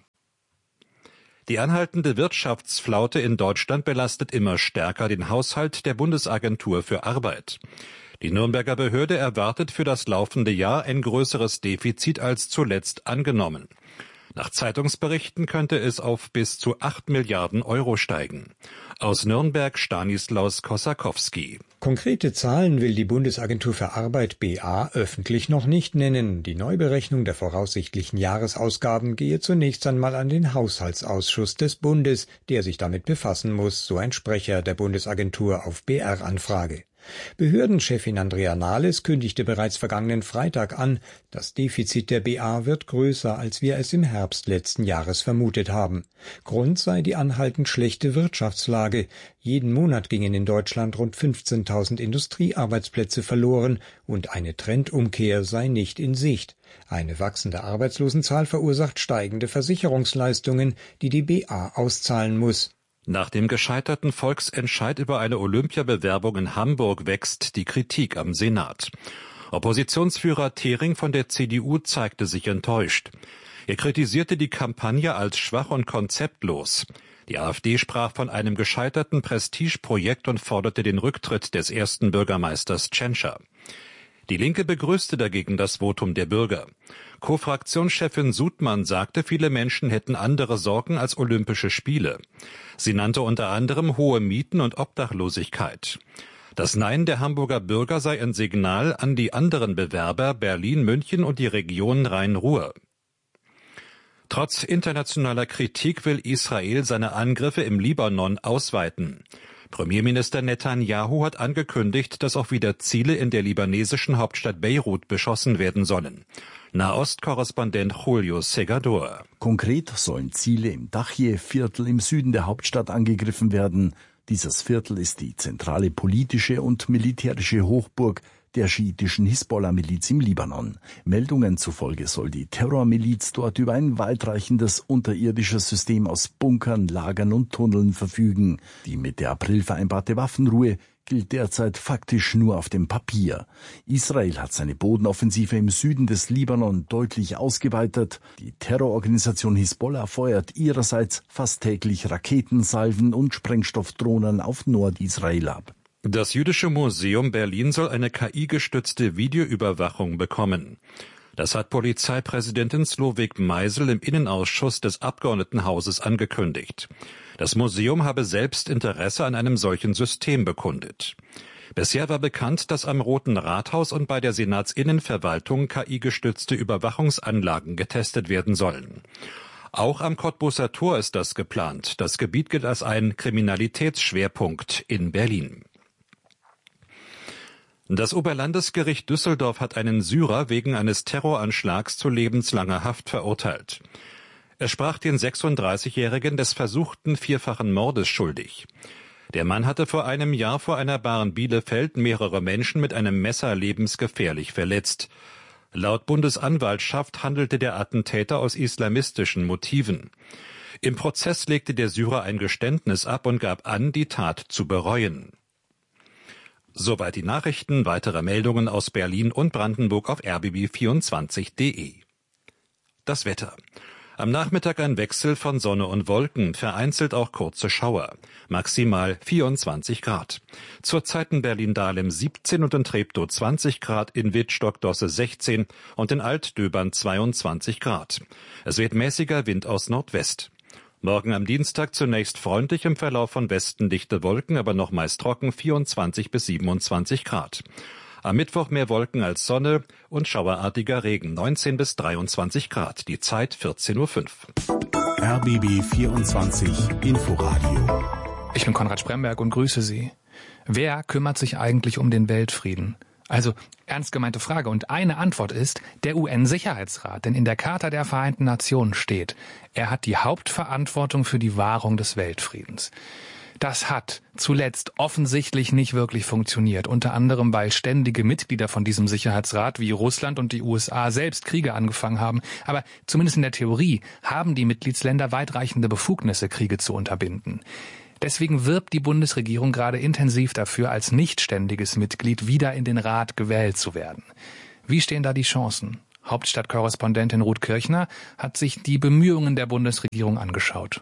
Die anhaltende Wirtschaftsflaute in Deutschland belastet immer stärker den Haushalt der Bundesagentur für Arbeit. Die Nürnberger Behörde erwartet für das laufende Jahr ein größeres Defizit als zuletzt angenommen. Nach Zeitungsberichten könnte es auf bis zu 8 Milliarden Euro steigen. Aus Nürnberg Stanislaus Kossakowski. Konkrete Zahlen will die Bundesagentur für Arbeit BA öffentlich noch nicht nennen. Die Neuberechnung der voraussichtlichen Jahresausgaben gehe zunächst einmal an den Haushaltsausschuss des Bundes, der sich damit befassen muss, so ein Sprecher der Bundesagentur auf BR-Anfrage. Behördenchefin Andrea Nahles kündigte bereits vergangenen Freitag an, das Defizit der BA wird größer, als wir es im Herbst letzten Jahres vermutet haben. Grund sei die anhaltend schlechte Wirtschaftslage. Jeden Monat gingen in Deutschland rund 15.000 Industriearbeitsplätze verloren und eine Trendumkehr sei nicht in Sicht. Eine wachsende Arbeitslosenzahl verursacht steigende Versicherungsleistungen, die die BA auszahlen muss. Nach dem gescheiterten Volksentscheid über eine Olympiabewerbung in Hamburg wächst die Kritik am Senat. Oppositionsführer Thering von der CDU zeigte sich enttäuscht. Er kritisierte die Kampagne als schwach und konzeptlos. Die AfD sprach von einem gescheiterten Prestigeprojekt und forderte den Rücktritt des ersten Bürgermeisters Tschentscher. Die Linke begrüßte dagegen das Votum der Bürger. Co-Fraktionschefin Sudmann sagte, viele Menschen hätten andere Sorgen als Olympische Spiele. Sie nannte unter anderem hohe Mieten und Obdachlosigkeit. Das Nein der Hamburger Bürger sei ein Signal an die anderen Bewerber Berlin, München und die Region Rhein-Ruhr. Trotz internationaler Kritik will Israel seine Angriffe im Libanon ausweiten. Premierminister Netanyahu hat angekündigt, dass auch wieder Ziele in der libanesischen Hauptstadt Beirut beschossen werden sollen. Nahostkorrespondent Julio Segador. Konkret sollen Ziele im Dachje-Viertel im Süden der Hauptstadt angegriffen werden. Dieses Viertel ist die zentrale politische und militärische Hochburg der schiitischen Hisbollah-Miliz im Libanon. Meldungen zufolge soll die Terrormiliz dort über ein weitreichendes unterirdisches System aus Bunkern, Lagern und Tunneln verfügen. Die mit der April vereinbarte Waffenruhe gilt derzeit faktisch nur auf dem Papier. Israel hat seine Bodenoffensive im Süden des Libanon deutlich ausgeweitet. Die Terrororganisation Hisbollah feuert ihrerseits fast täglich Raketensalven und Sprengstoffdrohnen auf Nordisrael ab. Das Jüdische Museum Berlin soll eine KI-gestützte Videoüberwachung bekommen. Das hat Polizeipräsidentin Slowik Meisel im Innenausschuss des Abgeordnetenhauses angekündigt. Das Museum habe selbst Interesse an einem solchen System bekundet. Bisher war bekannt, dass am Roten Rathaus und bei der Senatsinnenverwaltung KI-gestützte Überwachungsanlagen getestet werden sollen. Auch am Cottbuser Tor ist das geplant. Das Gebiet gilt als ein Kriminalitätsschwerpunkt in Berlin. Das Oberlandesgericht Düsseldorf hat einen Syrer wegen eines Terroranschlags zu lebenslanger Haft verurteilt. Er sprach den 36-Jährigen des versuchten vierfachen Mordes schuldig. Der Mann hatte vor einem Jahr vor einer Bar in Bielefeld mehrere Menschen mit einem Messer lebensgefährlich verletzt. Laut Bundesanwaltschaft handelte der Attentäter aus islamistischen Motiven. Im Prozess legte der Syrer ein Geständnis ab und gab an, die Tat zu bereuen. Soweit die Nachrichten. Weitere Meldungen aus Berlin und Brandenburg auf rbb24.de. Das Wetter. Am Nachmittag ein Wechsel von Sonne und Wolken, vereinzelt auch kurze Schauer. Maximal 24 Grad. Zurzeit in Berlin-Dahlem 17 und in Treptow 20 Grad, in Wittstock-Dosse 16 und in Altdöbern 22 Grad. Es weht mäßiger Wind aus Nordwest. Morgen am Dienstag zunächst freundlich, im Verlauf von Westen dichte Wolken, aber noch meist trocken, 24 bis 27 Grad. Am Mittwoch mehr Wolken als Sonne und schauerartiger Regen, 19 bis 23 Grad. Die Zeit 14:05 Uhr. RBB 24 Inforadio. Ich bin Konrad Spremberg und grüße Sie. Wer kümmert sich eigentlich um den Weltfrieden? Also, ernst gemeinte Frage. Und eine Antwort ist der UN-Sicherheitsrat. Denn in der Charta der Vereinten Nationen steht, er hat die Hauptverantwortung für die Wahrung des Weltfriedens. Das hat zuletzt offensichtlich nicht wirklich funktioniert, unter anderem weil ständige Mitglieder von diesem Sicherheitsrat wie Russland und die USA selbst Kriege angefangen haben. Aber zumindest in der Theorie haben die Mitgliedsländer weitreichende Befugnisse, Kriege zu unterbinden. Deswegen wirbt die Bundesregierung gerade intensiv dafür, als nichtständiges Mitglied wieder in den Rat gewählt zu werden. Wie stehen da die Chancen? Hauptstadtkorrespondentin Ruth Kirchner hat sich die Bemühungen der Bundesregierung angeschaut.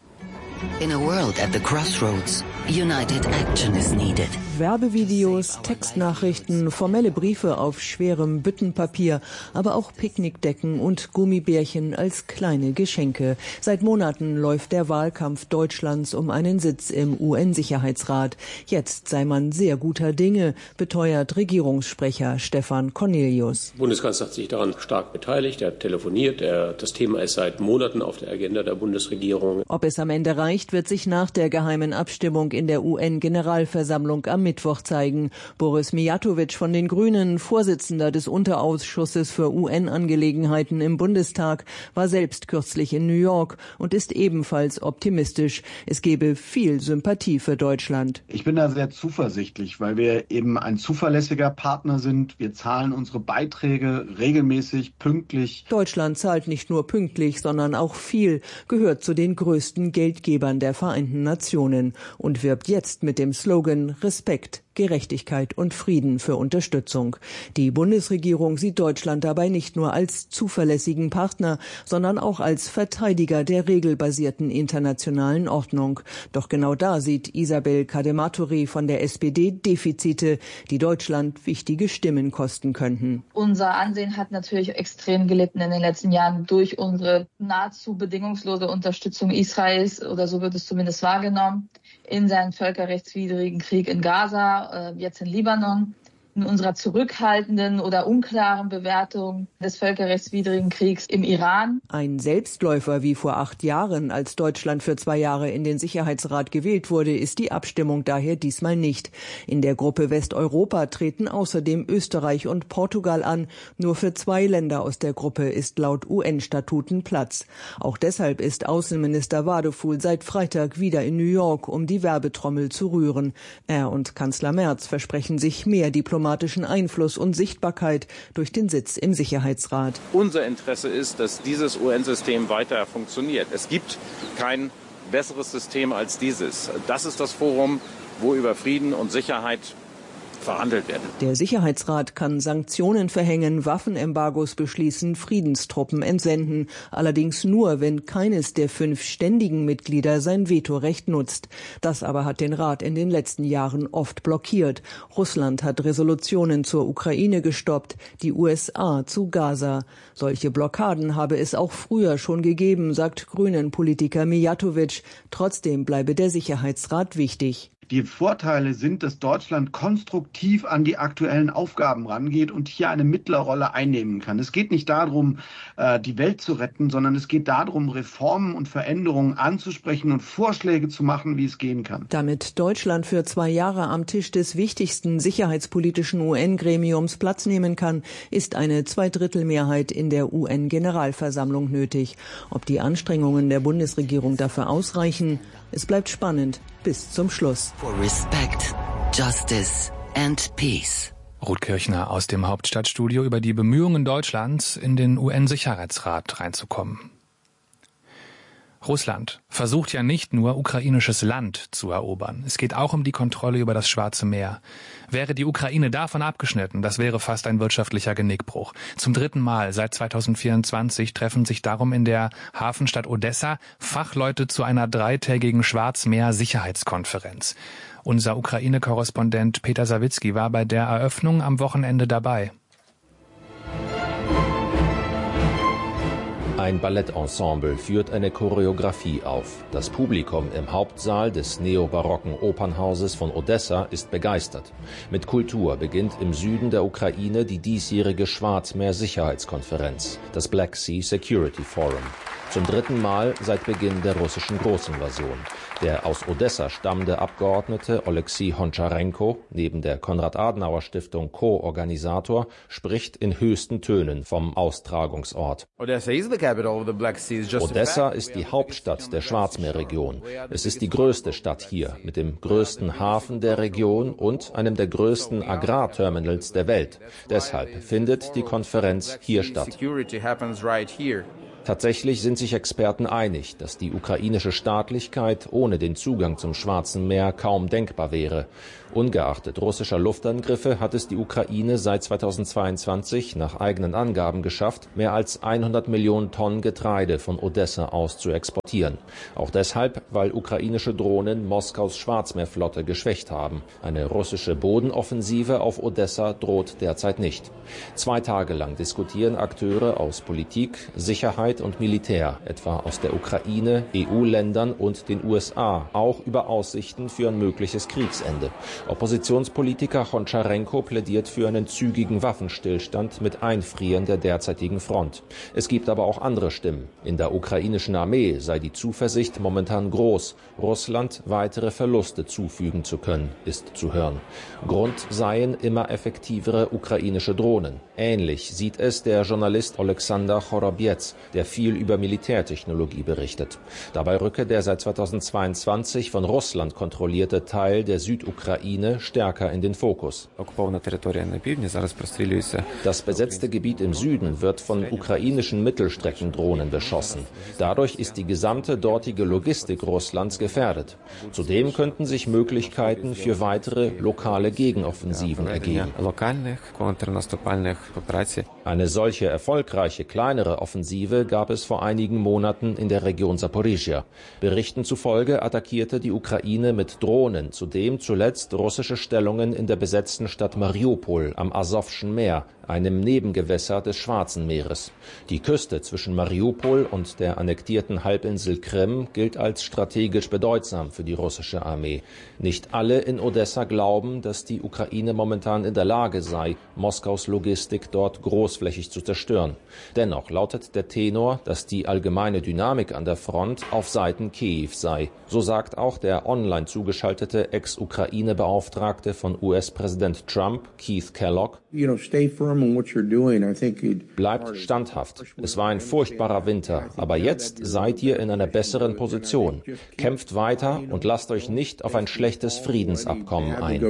In a world at the crossroads, united action is needed. Werbevideos, Textnachrichten, formelle Briefe auf schwerem Büttenpapier, aber auch Picknickdecken und Gummibärchen als kleine Geschenke. Seit Monaten läuft der Wahlkampf Deutschlands um einen Sitz im UN-Sicherheitsrat. Jetzt sei man sehr guter Dinge, beteuert Regierungssprecher Stefan Cornelius. Der Bundeskanzler hat sich daran stark beteiligt, er hat telefoniert, das Thema ist seit Monaten auf der Agenda der Bundesregierung. Ob es am Ende reicht, wird sich nach der geheimen Abstimmung in der UN-Generalversammlung am Mittwoch zeigen. Boris Mijatovic von den Grünen, Vorsitzender des Unterausschusses für UN-Angelegenheiten im Bundestag, war selbst kürzlich in New York und ist ebenfalls optimistisch. Es gebe viel Sympathie für Deutschland. Ich bin da sehr zuversichtlich, weil wir eben ein zuverlässiger Partner sind. Wir zahlen unsere Beiträge regelmäßig, pünktlich. Deutschland zahlt nicht nur pünktlich, sondern auch viel, gehört zu den größten Geldgebern der Vereinten Nationen und wirbt jetzt mit dem Slogan Respekt, Gerechtigkeit und Frieden für Unterstützung. Die Bundesregierung sieht Deutschland dabei nicht nur als zuverlässigen Partner, sondern auch als Verteidiger der regelbasierten internationalen Ordnung. Doch genau da sieht Isabel Kadematori von der SPD Defizite, die Deutschland wichtige Stimmen kosten könnten. Unser Ansehen hat natürlich extrem gelitten in den letzten Jahren durch unsere nahezu bedingungslose Unterstützung Israels, oder so wird es zumindest wahrgenommen, in seinen völkerrechtswidrigen Krieg in Gaza, jetzt in Libanon. In unserer zurückhaltenden oder unklaren Bewertung des völkerrechtswidrigen Kriegs im Iran. Ein Selbstläufer wie vor 8 Jahren, als Deutschland für 2 Jahre in den Sicherheitsrat gewählt wurde, ist die Abstimmung daher diesmal nicht. In der Gruppe Westeuropa treten außerdem Österreich und Portugal an. Nur für 2 Länder aus der Gruppe ist laut UN-Statuten Platz. Auch deshalb ist Außenminister Wadefuhl seit Freitag wieder in New York, um die Werbetrommel zu rühren. Er und Kanzler Merz versprechen sich mehr diplomatischen Einfluss und Sichtbarkeit durch den Sitz im Sicherheitsrat. Unser Interesse ist, dass dieses UN-System weiter funktioniert. Es gibt kein besseres System als dieses. Das ist das Forum, wo über Frieden und Sicherheit verhandelt werden. Der Sicherheitsrat kann Sanktionen verhängen, Waffenembargos beschließen, Friedenstruppen entsenden. Allerdings nur, wenn keines der 5 ständigen Mitglieder sein Vetorecht nutzt. Das aber hat den Rat in den letzten Jahren oft blockiert. Russland hat Resolutionen zur Ukraine gestoppt, die USA zu Gaza. Solche Blockaden habe es auch früher schon gegeben, sagt Grünen-Politiker Mijatovic. Trotzdem bleibe der Sicherheitsrat wichtig. Die Vorteile sind, dass Deutschland konstruktiv an die aktuellen Aufgaben rangeht und hier eine Mittlerrolle einnehmen kann. Es geht nicht darum, die Welt zu retten, sondern es geht darum, Reformen und Veränderungen anzusprechen und Vorschläge zu machen, wie es gehen kann. Damit Deutschland für 2 Jahre am Tisch des wichtigsten sicherheitspolitischen UN-Gremiums Platz nehmen kann, ist eine 2/3-Mehrheit in der UN-Generalversammlung nötig. Ob die Anstrengungen der Bundesregierung dafür ausreichen, es bleibt spannend. bis zum Schluss. For respect, justice and peace. Ruth Kirchner aus dem Hauptstadtstudio über die Bemühungen Deutschlands, in den UN-Sicherheitsrat reinzukommen. Russland versucht ja nicht nur, ukrainisches Land zu erobern. Es geht auch um die Kontrolle über das Schwarze Meer. Wäre die Ukraine davon abgeschnitten, das wäre fast ein wirtschaftlicher Genickbruch. Zum 3. Mal seit 2024 treffen sich darum in der Hafenstadt Odessa Fachleute zu einer 3-tägigen Schwarzmeer-Sicherheitskonferenz. Unser Ukraine-Korrespondent Peter Sawicki war bei der Eröffnung am Wochenende dabei. Ein Ballettensemble führt eine Choreografie auf. Das Publikum im Hauptsaal des neobarocken Opernhauses von Odessa ist begeistert. Mit Kultur beginnt im Süden der Ukraine die diesjährige Schwarzmeer-Sicherheitskonferenz, das Black Sea Security Forum. Zum 3. Mal seit Beginn der russischen Großinvasion. Der aus Odessa stammende Abgeordnete Oleksiy Honcharenko, neben der Konrad-Adenauer-Stiftung Co-Organisator, spricht in höchsten Tönen vom Austragungsort. Odessa ist die Hauptstadt der Schwarzmeerregion. Es ist die größte Stadt hier, mit dem größten Hafen der Region und einem der größten Agrarterminals der Welt. Deshalb findet die Konferenz hier statt. Tatsächlich sind sich Experten einig, dass die ukrainische Staatlichkeit ohne den Zugang zum Schwarzen Meer kaum denkbar wäre. Ungeachtet russischer Luftangriffe hat es die Ukraine seit 2022 nach eigenen Angaben geschafft, mehr als 100 Millionen Tonnen Getreide von Odessa aus zu exportieren. Auch deshalb, weil ukrainische Drohnen Moskaus Schwarzmeerflotte geschwächt haben. Eine russische Bodenoffensive auf Odessa droht derzeit nicht. 2 Tage lang diskutieren Akteure aus Politik, Sicherheit und Militär, etwa aus der Ukraine, EU-Ländern und den USA, auch über Aussichten für ein mögliches Kriegsende. Oppositionspolitiker Honcharenko plädiert für einen zügigen Waffenstillstand mit Einfrieren der derzeitigen Front. Es gibt aber auch andere Stimmen. In der ukrainischen Armee sei die Zuversicht momentan groß, Russland weitere Verluste zufügen zu können, ist zu hören. Grund seien immer effektivere ukrainische Drohnen. Ähnlich sieht es der Journalist Alexander Chorobiec, der viel über Militärtechnologie berichtet. Dabei rücke der seit 2022 von Russland kontrollierte Teil der Südukraine stärker in den Fokus. Das besetzte Gebiet im Süden wird von ukrainischen Mittelstreckendrohnen beschossen. Dadurch ist die gesamte dortige Logistik Russlands gefährdet. Zudem könnten sich Möglichkeiten für weitere lokale Gegenoffensiven ergeben. Eine solche erfolgreiche kleinere Offensive gab es vor einigen Monaten in der Region Saporizhia. Berichten zufolge attackierte die Ukraine mit Drohnen zudem zuletzt russische Stellungen in der besetzten Stadt Mariupol am Asowschen Meer, einem Nebengewässer des Schwarzen Meeres. Die Küste zwischen Mariupol und der annektierten Halbinsel Krim gilt als strategisch bedeutsam für die russische Armee. Nicht alle in Odessa glauben, dass die Ukraine momentan in der Lage sei, Moskaus Logistik dort großflächig zu zerstören. Dennoch lautet der Tenor, dass die allgemeine Dynamik an der Front auf Seiten Kiew sei. So sagt auch der online zugeschaltete Ex-Ukraine-Beauftragte von US-Präsident Trump, Keith Kellogg: Bleibt standhaft. Es war ein furchtbarer Winter, aber jetzt seid ihr in einer besseren Position. Kämpft weiter und lasst euch nicht auf ein schlechtes Friedensabkommen ein.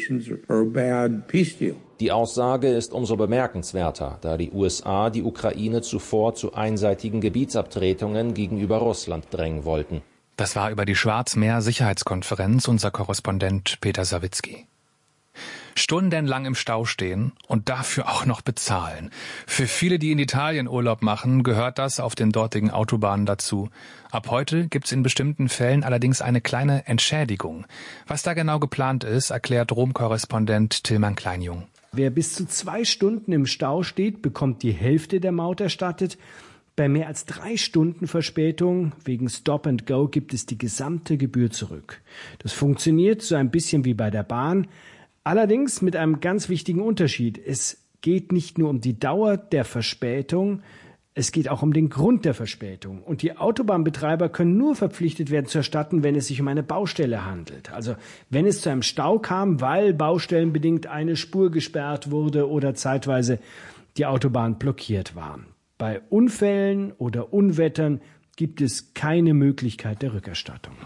Die Aussage ist umso bemerkenswerter, da die USA die Ukraine zuvor zu einseitigen Gebietsabtretungen gegenüber Russland drängen wollten. Das war über die Schwarzmeer-Sicherheitskonferenz unser Korrespondent Peter Sawicki. Stundenlang im Stau stehen und dafür auch noch bezahlen. Für viele, die in Italien Urlaub machen, gehört das auf den dortigen Autobahnen dazu. Ab heute gibt's in bestimmten Fällen allerdings eine kleine Entschädigung. Was da genau geplant ist, erklärt Rom-Korrespondent Tilman Kleinjung. Wer bis zu 2 Stunden im Stau steht, bekommt die Hälfte der Maut erstattet. Bei mehr als 3 Stunden Verspätung wegen Stop and Go gibt es die gesamte Gebühr zurück. Das funktioniert so ein bisschen wie bei der Bahn. Allerdings mit einem ganz wichtigen Unterschied. Es geht nicht nur um die Dauer der Verspätung, es geht auch um den Grund der Verspätung. Und die Autobahnbetreiber können nur verpflichtet werden zu erstatten, wenn es sich um eine Baustelle handelt. Also wenn es zu einem Stau kam, weil baustellenbedingt eine Spur gesperrt wurde oder zeitweise die Autobahn blockiert war. Bei Unfällen oder Unwettern gibt es keine Möglichkeit der Rückerstattung.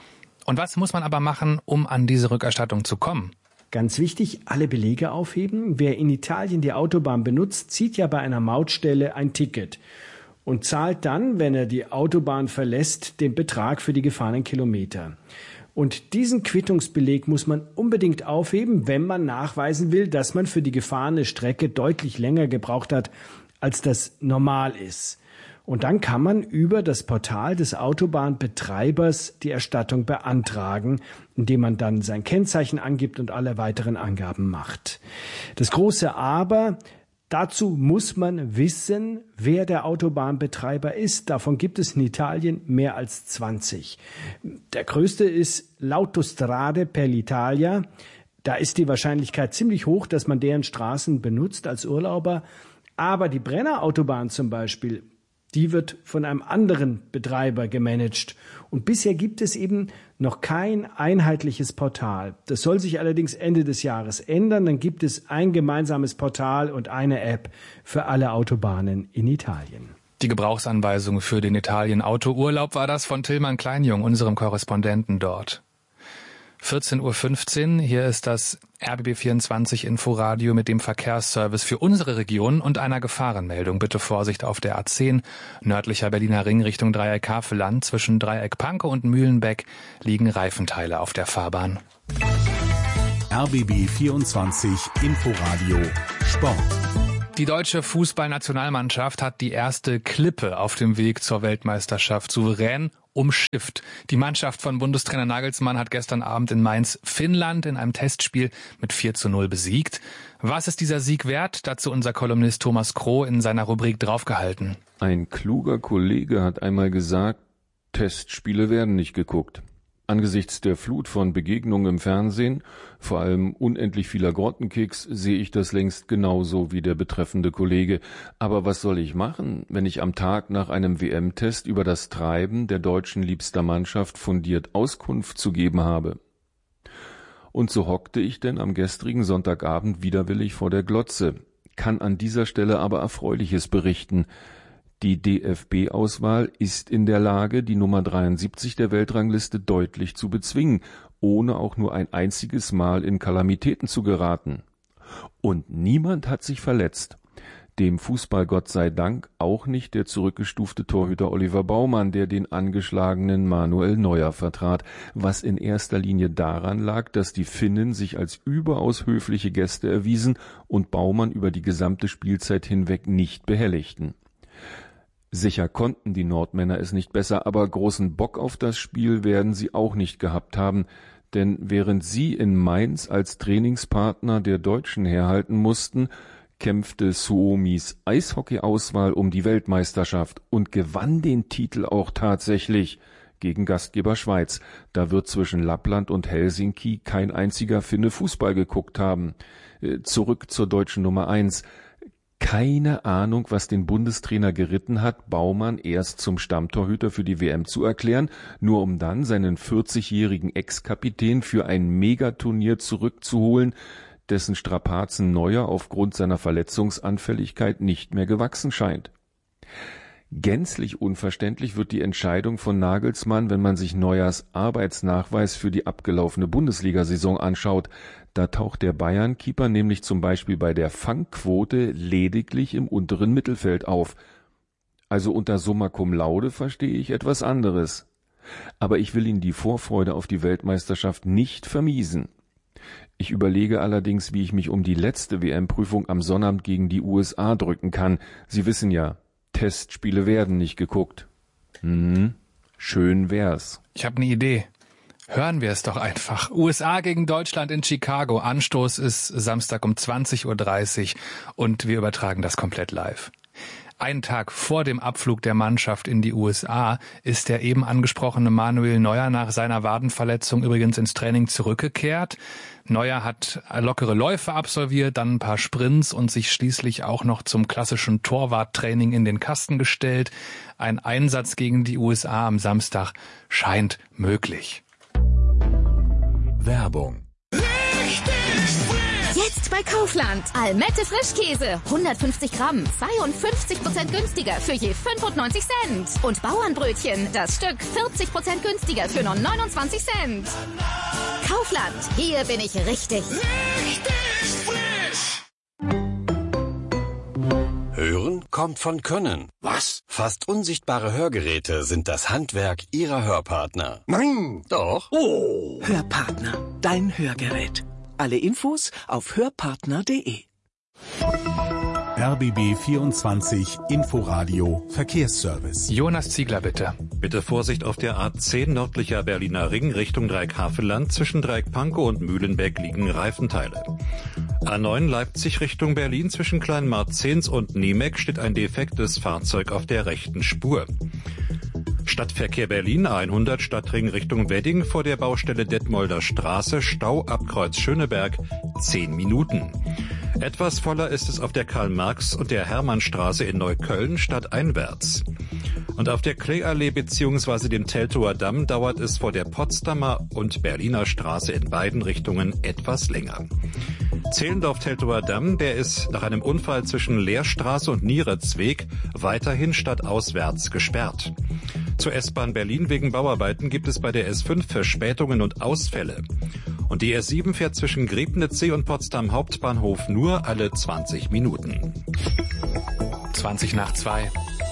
Und was muss man aber machen, um an diese Rückerstattung zu kommen? Ganz wichtig, alle Belege aufheben. Wer in Italien die Autobahn benutzt, zieht ja bei einer Mautstelle ein Ticket und zahlt dann, wenn er die Autobahn verlässt, den Betrag für die gefahrenen Kilometer. Und diesen Quittungsbeleg muss man unbedingt aufheben, wenn man nachweisen will, dass man für die gefahrene Strecke deutlich länger gebraucht hat, als das normal ist. Und dann kann man über das Portal des Autobahnbetreibers die Erstattung beantragen, indem man dann sein Kennzeichen angibt und alle weiteren Angaben macht. Das große Aber: dazu muss man wissen, wer der Autobahnbetreiber ist. Davon gibt es in Italien mehr als 20. Der größte ist l'Autostrade per l'Italia. Da ist die Wahrscheinlichkeit ziemlich hoch, dass man deren Straßen benutzt als Urlauber. Aber die Brennerautobahn zum Beispiel, die wird von einem anderen Betreiber gemanagt. Und bisher gibt es eben noch kein einheitliches Portal. Das soll sich allerdings Ende des Jahres ändern. Dann gibt es ein gemeinsames Portal und eine App für alle Autobahnen in Italien. Die Gebrauchsanweisung für den Italien-Autourlaub war das von Tillmann Kleinjung, unserem Korrespondenten dort. 14:15 Uhr, hier ist das RBB24 Inforadio mit dem Verkehrsservice für unsere Region und einer Gefahrenmeldung. Bitte Vorsicht auf der A10, nördlicher Berliner Ring Richtung Dreieck Havelland. Zwischen Dreieck Pankow und Mühlenbeck liegen Reifenteile auf der Fahrbahn. RBB24 Inforadio Sport. Die deutsche Fußballnationalmannschaft hat die erste Klippe auf dem Weg zur Weltmeisterschaft souverän umschifft. Die Mannschaft von Bundestrainer Nagelsmann hat gestern Abend in Mainz Finnland in einem Testspiel mit 4:0 besiegt. Was ist dieser Sieg wert? Dazu unser Kolumnist Thomas Kroh in seiner Rubrik Draufgehalten. Ein kluger Kollege hat einmal gesagt, Testspiele werden nicht geguckt. Angesichts der Flut von Begegnungen im Fernsehen, vor allem unendlich vieler Grottenkicks, sehe ich das längst genauso wie der betreffende Kollege. Aber was soll ich machen, wenn ich am Tag nach einem WM-Test über das Treiben der deutschen liebster Mannschaft fundiert Auskunft zu geben habe? Und so hockte ich denn am gestrigen Sonntagabend widerwillig vor der Glotze, kann an dieser Stelle aber Erfreuliches berichten. Die DFB-Auswahl ist in der Lage, die Nummer 73 der Weltrangliste deutlich zu bezwingen, ohne auch nur ein einziges Mal in Kalamitäten zu geraten. Und niemand hat sich verletzt. Dem Fußballgott sei Dank auch nicht der zurückgestufte Torhüter Oliver Baumann, der den angeschlagenen Manuel Neuer vertrat, was in erster Linie daran lag, dass die Finnen sich als überaus höfliche Gäste erwiesen und Baumann über die gesamte Spielzeit hinweg nicht behelligten. Sicher konnten die Nordmänner es nicht besser, aber großen Bock auf das Spiel werden sie auch nicht gehabt haben, denn während sie in Mainz als Trainingspartner der Deutschen herhalten mussten, kämpfte Suomis Eishockeyauswahl um die Weltmeisterschaft und gewann den Titel auch tatsächlich gegen Gastgeber Schweiz. Da wird zwischen Lappland und Helsinki kein einziger Finne Fußball geguckt haben. Zurück zur deutschen Nummer 1. Keine Ahnung, was den Bundestrainer geritten hat, Baumann erst zum Stammtorhüter für die WM zu erklären, nur um dann seinen 40-jährigen Ex-Kapitän für ein Megaturnier zurückzuholen, dessen Strapazen Neuer aufgrund seiner Verletzungsanfälligkeit nicht mehr gewachsen scheint. Gänzlich unverständlich wird die Entscheidung von Nagelsmann, wenn man sich Neuers Arbeitsnachweis für die abgelaufene Bundesliga-Saison anschaut. Da taucht der Bayern-Keeper nämlich zum Beispiel bei der Fangquote lediglich im unteren Mittelfeld auf. Also unter Summa cum laude verstehe ich etwas anderes. Aber ich will Ihnen die Vorfreude auf die Weltmeisterschaft nicht vermiesen. Ich überlege allerdings, wie ich mich um die letzte WM-Prüfung am Sonnabend gegen die USA drücken kann. Sie wissen ja, Testspiele werden nicht geguckt. Schön wär's. Ich habe eine Idee. Hören wir es doch einfach. USA gegen Deutschland in Chicago. Anstoß ist Samstag um 20:30 Uhr und wir übertragen das komplett live. Einen Tag vor dem Abflug der Mannschaft in die USA ist der eben angesprochene Manuel Neuer nach seiner Wadenverletzung übrigens ins Training zurückgekehrt. Neuer hat lockere Läufe absolviert, dann ein paar Sprints und sich schließlich auch noch zum klassischen Torwarttraining in den Kasten gestellt. Ein Einsatz gegen die USA am Samstag scheint möglich. Werbung. Jetzt Jetzt bei Kaufland. Almette Frischkäse. 150 Gramm. 52% günstiger für je 95 Cent. Und Bauernbrötchen. Das Stück 40% günstiger für nur 29 Cent. Kaufland. Hier bin ich richtig. Richtig frisch. Hören kommt von Können. Was? Fast unsichtbare Hörgeräte sind das Handwerk Ihrer Hörpartner. Nein! Doch. Oh! Hörpartner. Dein Hörgerät. Alle Infos auf hörpartner.de. RBB 24 Inforadio Verkehrsservice. Jonas Ziegler, bitte. Bitte Vorsicht auf der A10 nördlicher Berliner Ring Richtung Dreieckhavelland. Zwischen Dreieck-Pankow und Mühlenbeck liegen Reifenteile. A9 Leipzig Richtung Berlin. Zwischen Kleinmarzens und Niemeck steht ein defektes Fahrzeug auf der rechten Spur. Stadtverkehr Berlin, A100 Stadtring Richtung Wedding, vor der Baustelle Detmolder Straße, Stau ab Kreuz Schöneberg, 10 Minuten. Etwas voller ist es auf der Karl-Marx- und der Hermannstraße in Neukölln stadteinwärts. Und auf der Kleeallee bzw. dem Teltower Damm dauert es vor der Potsdamer und Berliner Straße in beiden Richtungen etwas länger. Zehlendorf-Teltower Damm, der ist nach einem Unfall zwischen Lehrstraße und Nieritzweg weiterhin stadtauswärts gesperrt. Zur S-Bahn Berlin wegen Bauarbeiten gibt es bei der S5 Verspätungen und Ausfälle. Und die S7 fährt zwischen Griebnitzsee und Potsdam Hauptbahnhof nur alle 20 Minuten. 2:20.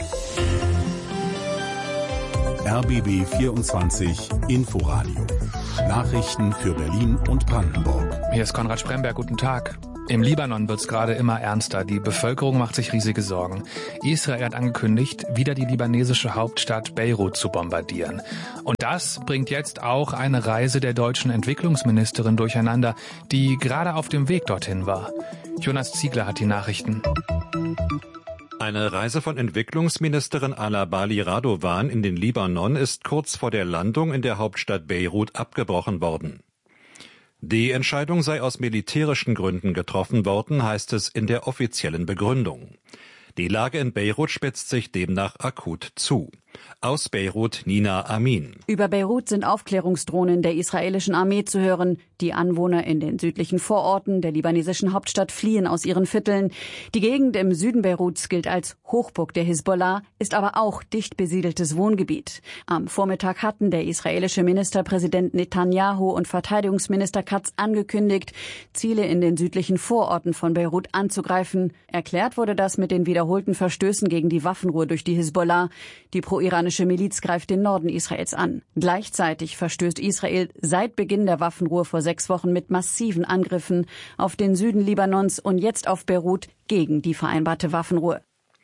RBB 24 Inforadio. Nachrichten für Berlin und Brandenburg. Hier ist Konrad Spremberg, guten Tag. Im Libanon wird's gerade immer ernster. Die Bevölkerung macht sich riesige Sorgen. Israel hat angekündigt, wieder die libanesische Hauptstadt Beirut zu bombardieren. Und das bringt jetzt auch eine Reise der deutschen Entwicklungsministerin durcheinander, die gerade auf dem Weg dorthin war. Jonas Ziegler hat die Nachrichten. Eine Reise von Entwicklungsministerin Ala Bali Radovan in den Libanon ist kurz vor der Landung in der Hauptstadt Beirut abgebrochen worden. Die Entscheidung sei aus militärischen Gründen getroffen worden, heißt es in der offiziellen Begründung. Die Lage in Beirut spitzt sich demnach akut zu. Aus Beirut Nina Amin. Über Beirut sind Aufklärungsdrohnen der israelischen Armee zu hören. Die Anwohner in den südlichen Vororten der libanesischen Hauptstadt fliehen aus ihren Vierteln. Die Gegend im Süden Beiruts gilt als Hochburg der Hisbollah, ist aber auch dicht besiedeltes Wohngebiet. Am Vormittag hatten der israelische Ministerpräsident Netanyahu und Verteidigungsminister Katz angekündigt, Ziele in den südlichen Vororten von Beirut anzugreifen. Erklärt wurde das mit den wiederholten Verstößen gegen die Waffenruhe durch die Hisbollah. Die pro-iranische Miliz greift den Norden Israels an. Gleichzeitig verstößt Israel seit Beginn der Waffenruhe vor 6 Wochen mit massiven Angriffen auf den Süden Libanons und jetzt auf Beirut gegen die vereinbarte Waffenruhe.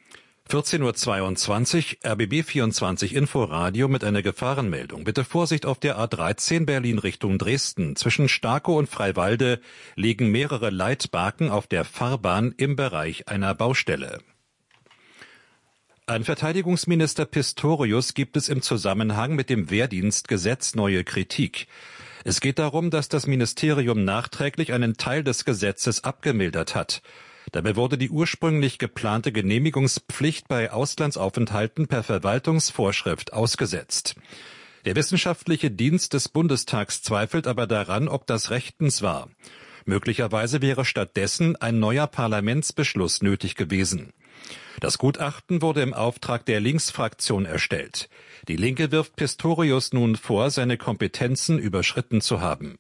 14:22 Uhr, RBB 24 Inforadio mit einer Gefahrenmeldung. Bitte Vorsicht auf der A13 Berlin Richtung Dresden. Zwischen Starkow und Freiwalde liegen mehrere Leitbarken auf der Fahrbahn im Bereich einer Baustelle. An Verteidigungsminister Pistorius gibt es im Zusammenhang mit dem Wehrdienstgesetz neue Kritik. Es geht darum, dass das Ministerium nachträglich einen Teil des Gesetzes abgemildert hat. Dabei wurde die ursprünglich geplante Genehmigungspflicht bei Auslandsaufenthalten per Verwaltungsvorschrift ausgesetzt. Der wissenschaftliche Dienst des Bundestags zweifelt aber daran, ob das rechtens war. Möglicherweise wäre stattdessen ein neuer Parlamentsbeschluss nötig gewesen. Das Gutachten wurde im Auftrag der Linksfraktion erstellt. Die Linke wirft Pistorius nun vor, seine Kompetenzen überschritten zu haben.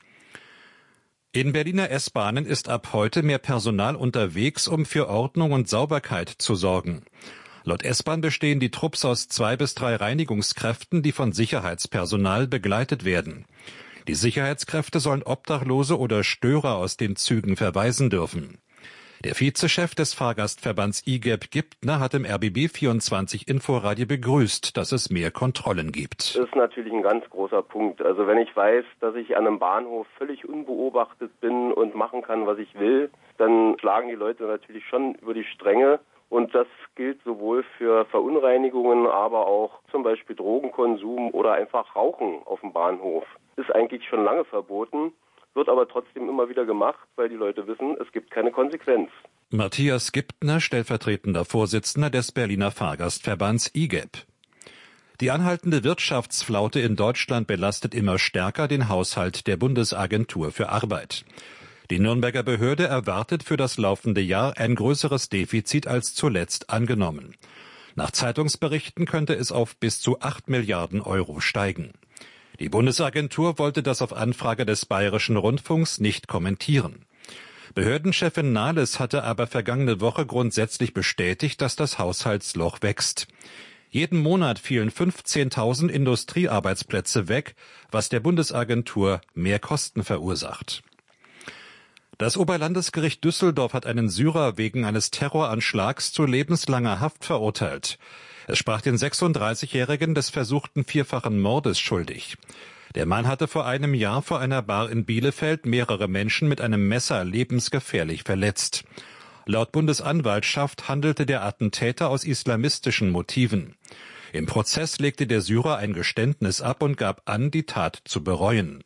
In Berliner S-Bahnen ist ab heute mehr Personal unterwegs, um für Ordnung und Sauberkeit zu sorgen. Laut S-Bahn bestehen die Trupps aus 2 bis 3 Reinigungskräften, die von Sicherheitspersonal begleitet werden. Die Sicherheitskräfte sollen Obdachlose oder Störer aus den Zügen verweisen dürfen. Der Vizechef des Fahrgastverbands IGEP Giptner hat im RBB 24 Inforadio begrüßt, dass es mehr Kontrollen gibt. Das ist natürlich ein ganz großer Punkt. Also wenn ich weiß, dass ich an einem Bahnhof völlig unbeobachtet bin und machen kann, was ich will, dann schlagen die Leute natürlich schon über die Stränge. Und das gilt sowohl für Verunreinigungen, aber auch zum Beispiel Drogenkonsum oder einfach Rauchen auf dem Bahnhof. Ist eigentlich schon lange verboten. Wird aber trotzdem immer wieder gemacht, weil die Leute wissen, es gibt keine Konsequenz. Matthias Giptner, stellvertretender Vorsitzender des Berliner Fahrgastverbands IGEP. Die anhaltende Wirtschaftsflaute in Deutschland belastet immer stärker den Haushalt der Bundesagentur für Arbeit. Die Nürnberger Behörde erwartet für das laufende Jahr ein größeres Defizit als zuletzt angenommen. Nach Zeitungsberichten könnte es auf bis zu 8 Milliarden Euro steigen. Die Bundesagentur wollte das auf Anfrage des Bayerischen Rundfunks nicht kommentieren. Behördenchefin Nahles hatte aber vergangene Woche grundsätzlich bestätigt, dass das Haushaltsloch wächst. Jeden Monat fielen 15.000 Industriearbeitsplätze weg, was der Bundesagentur mehr Kosten verursacht. Das Oberlandesgericht Düsseldorf hat einen Syrer wegen eines Terroranschlags zu lebenslanger Haft verurteilt. Es sprach den 36-Jährigen des versuchten vierfachen Mordes schuldig. Der Mann hatte vor einem Jahr vor einer Bar in Bielefeld mehrere Menschen mit einem Messer lebensgefährlich verletzt. Laut Bundesanwaltschaft handelte der Attentäter aus islamistischen Motiven. Im Prozess legte der Syrer ein Geständnis ab und gab an, die Tat zu bereuen.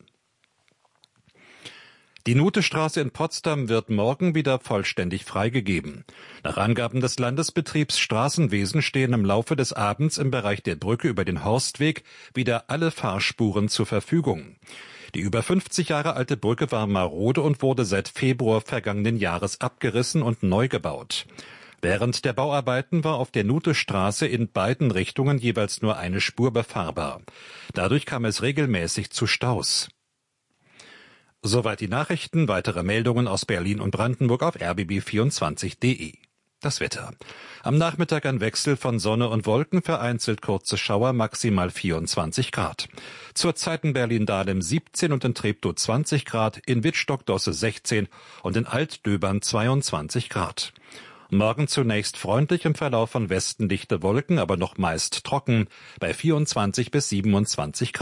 Die Nutestraße in Potsdam wird morgen wieder vollständig freigegeben. Nach Angaben des Landesbetriebs Straßenwesen stehen im Laufe des Abends im Bereich der Brücke über den Horstweg wieder alle Fahrspuren zur Verfügung. Die über 50 Jahre alte Brücke war marode und wurde seit Februar vergangenen Jahres abgerissen und neu gebaut. Während der Bauarbeiten war auf der Nutestraße in beiden Richtungen jeweils nur eine Spur befahrbar. Dadurch kam es regelmäßig zu Staus. Soweit die Nachrichten. Weitere Meldungen aus Berlin und Brandenburg auf rbb24.de. Das Wetter. Am Nachmittag ein Wechsel von Sonne und Wolken, vereinzelt kurze Schauer, maximal 24 Grad. Zurzeit in Berlin-Dahlem 17 und in Treptow 20 Grad, in Wittstock-Dosse 16 und in Altdöbern 22 Grad. Morgen zunächst freundlich, im Verlauf von Westen dichte Wolken, aber noch meist trocken, bei 24 bis 27 Grad.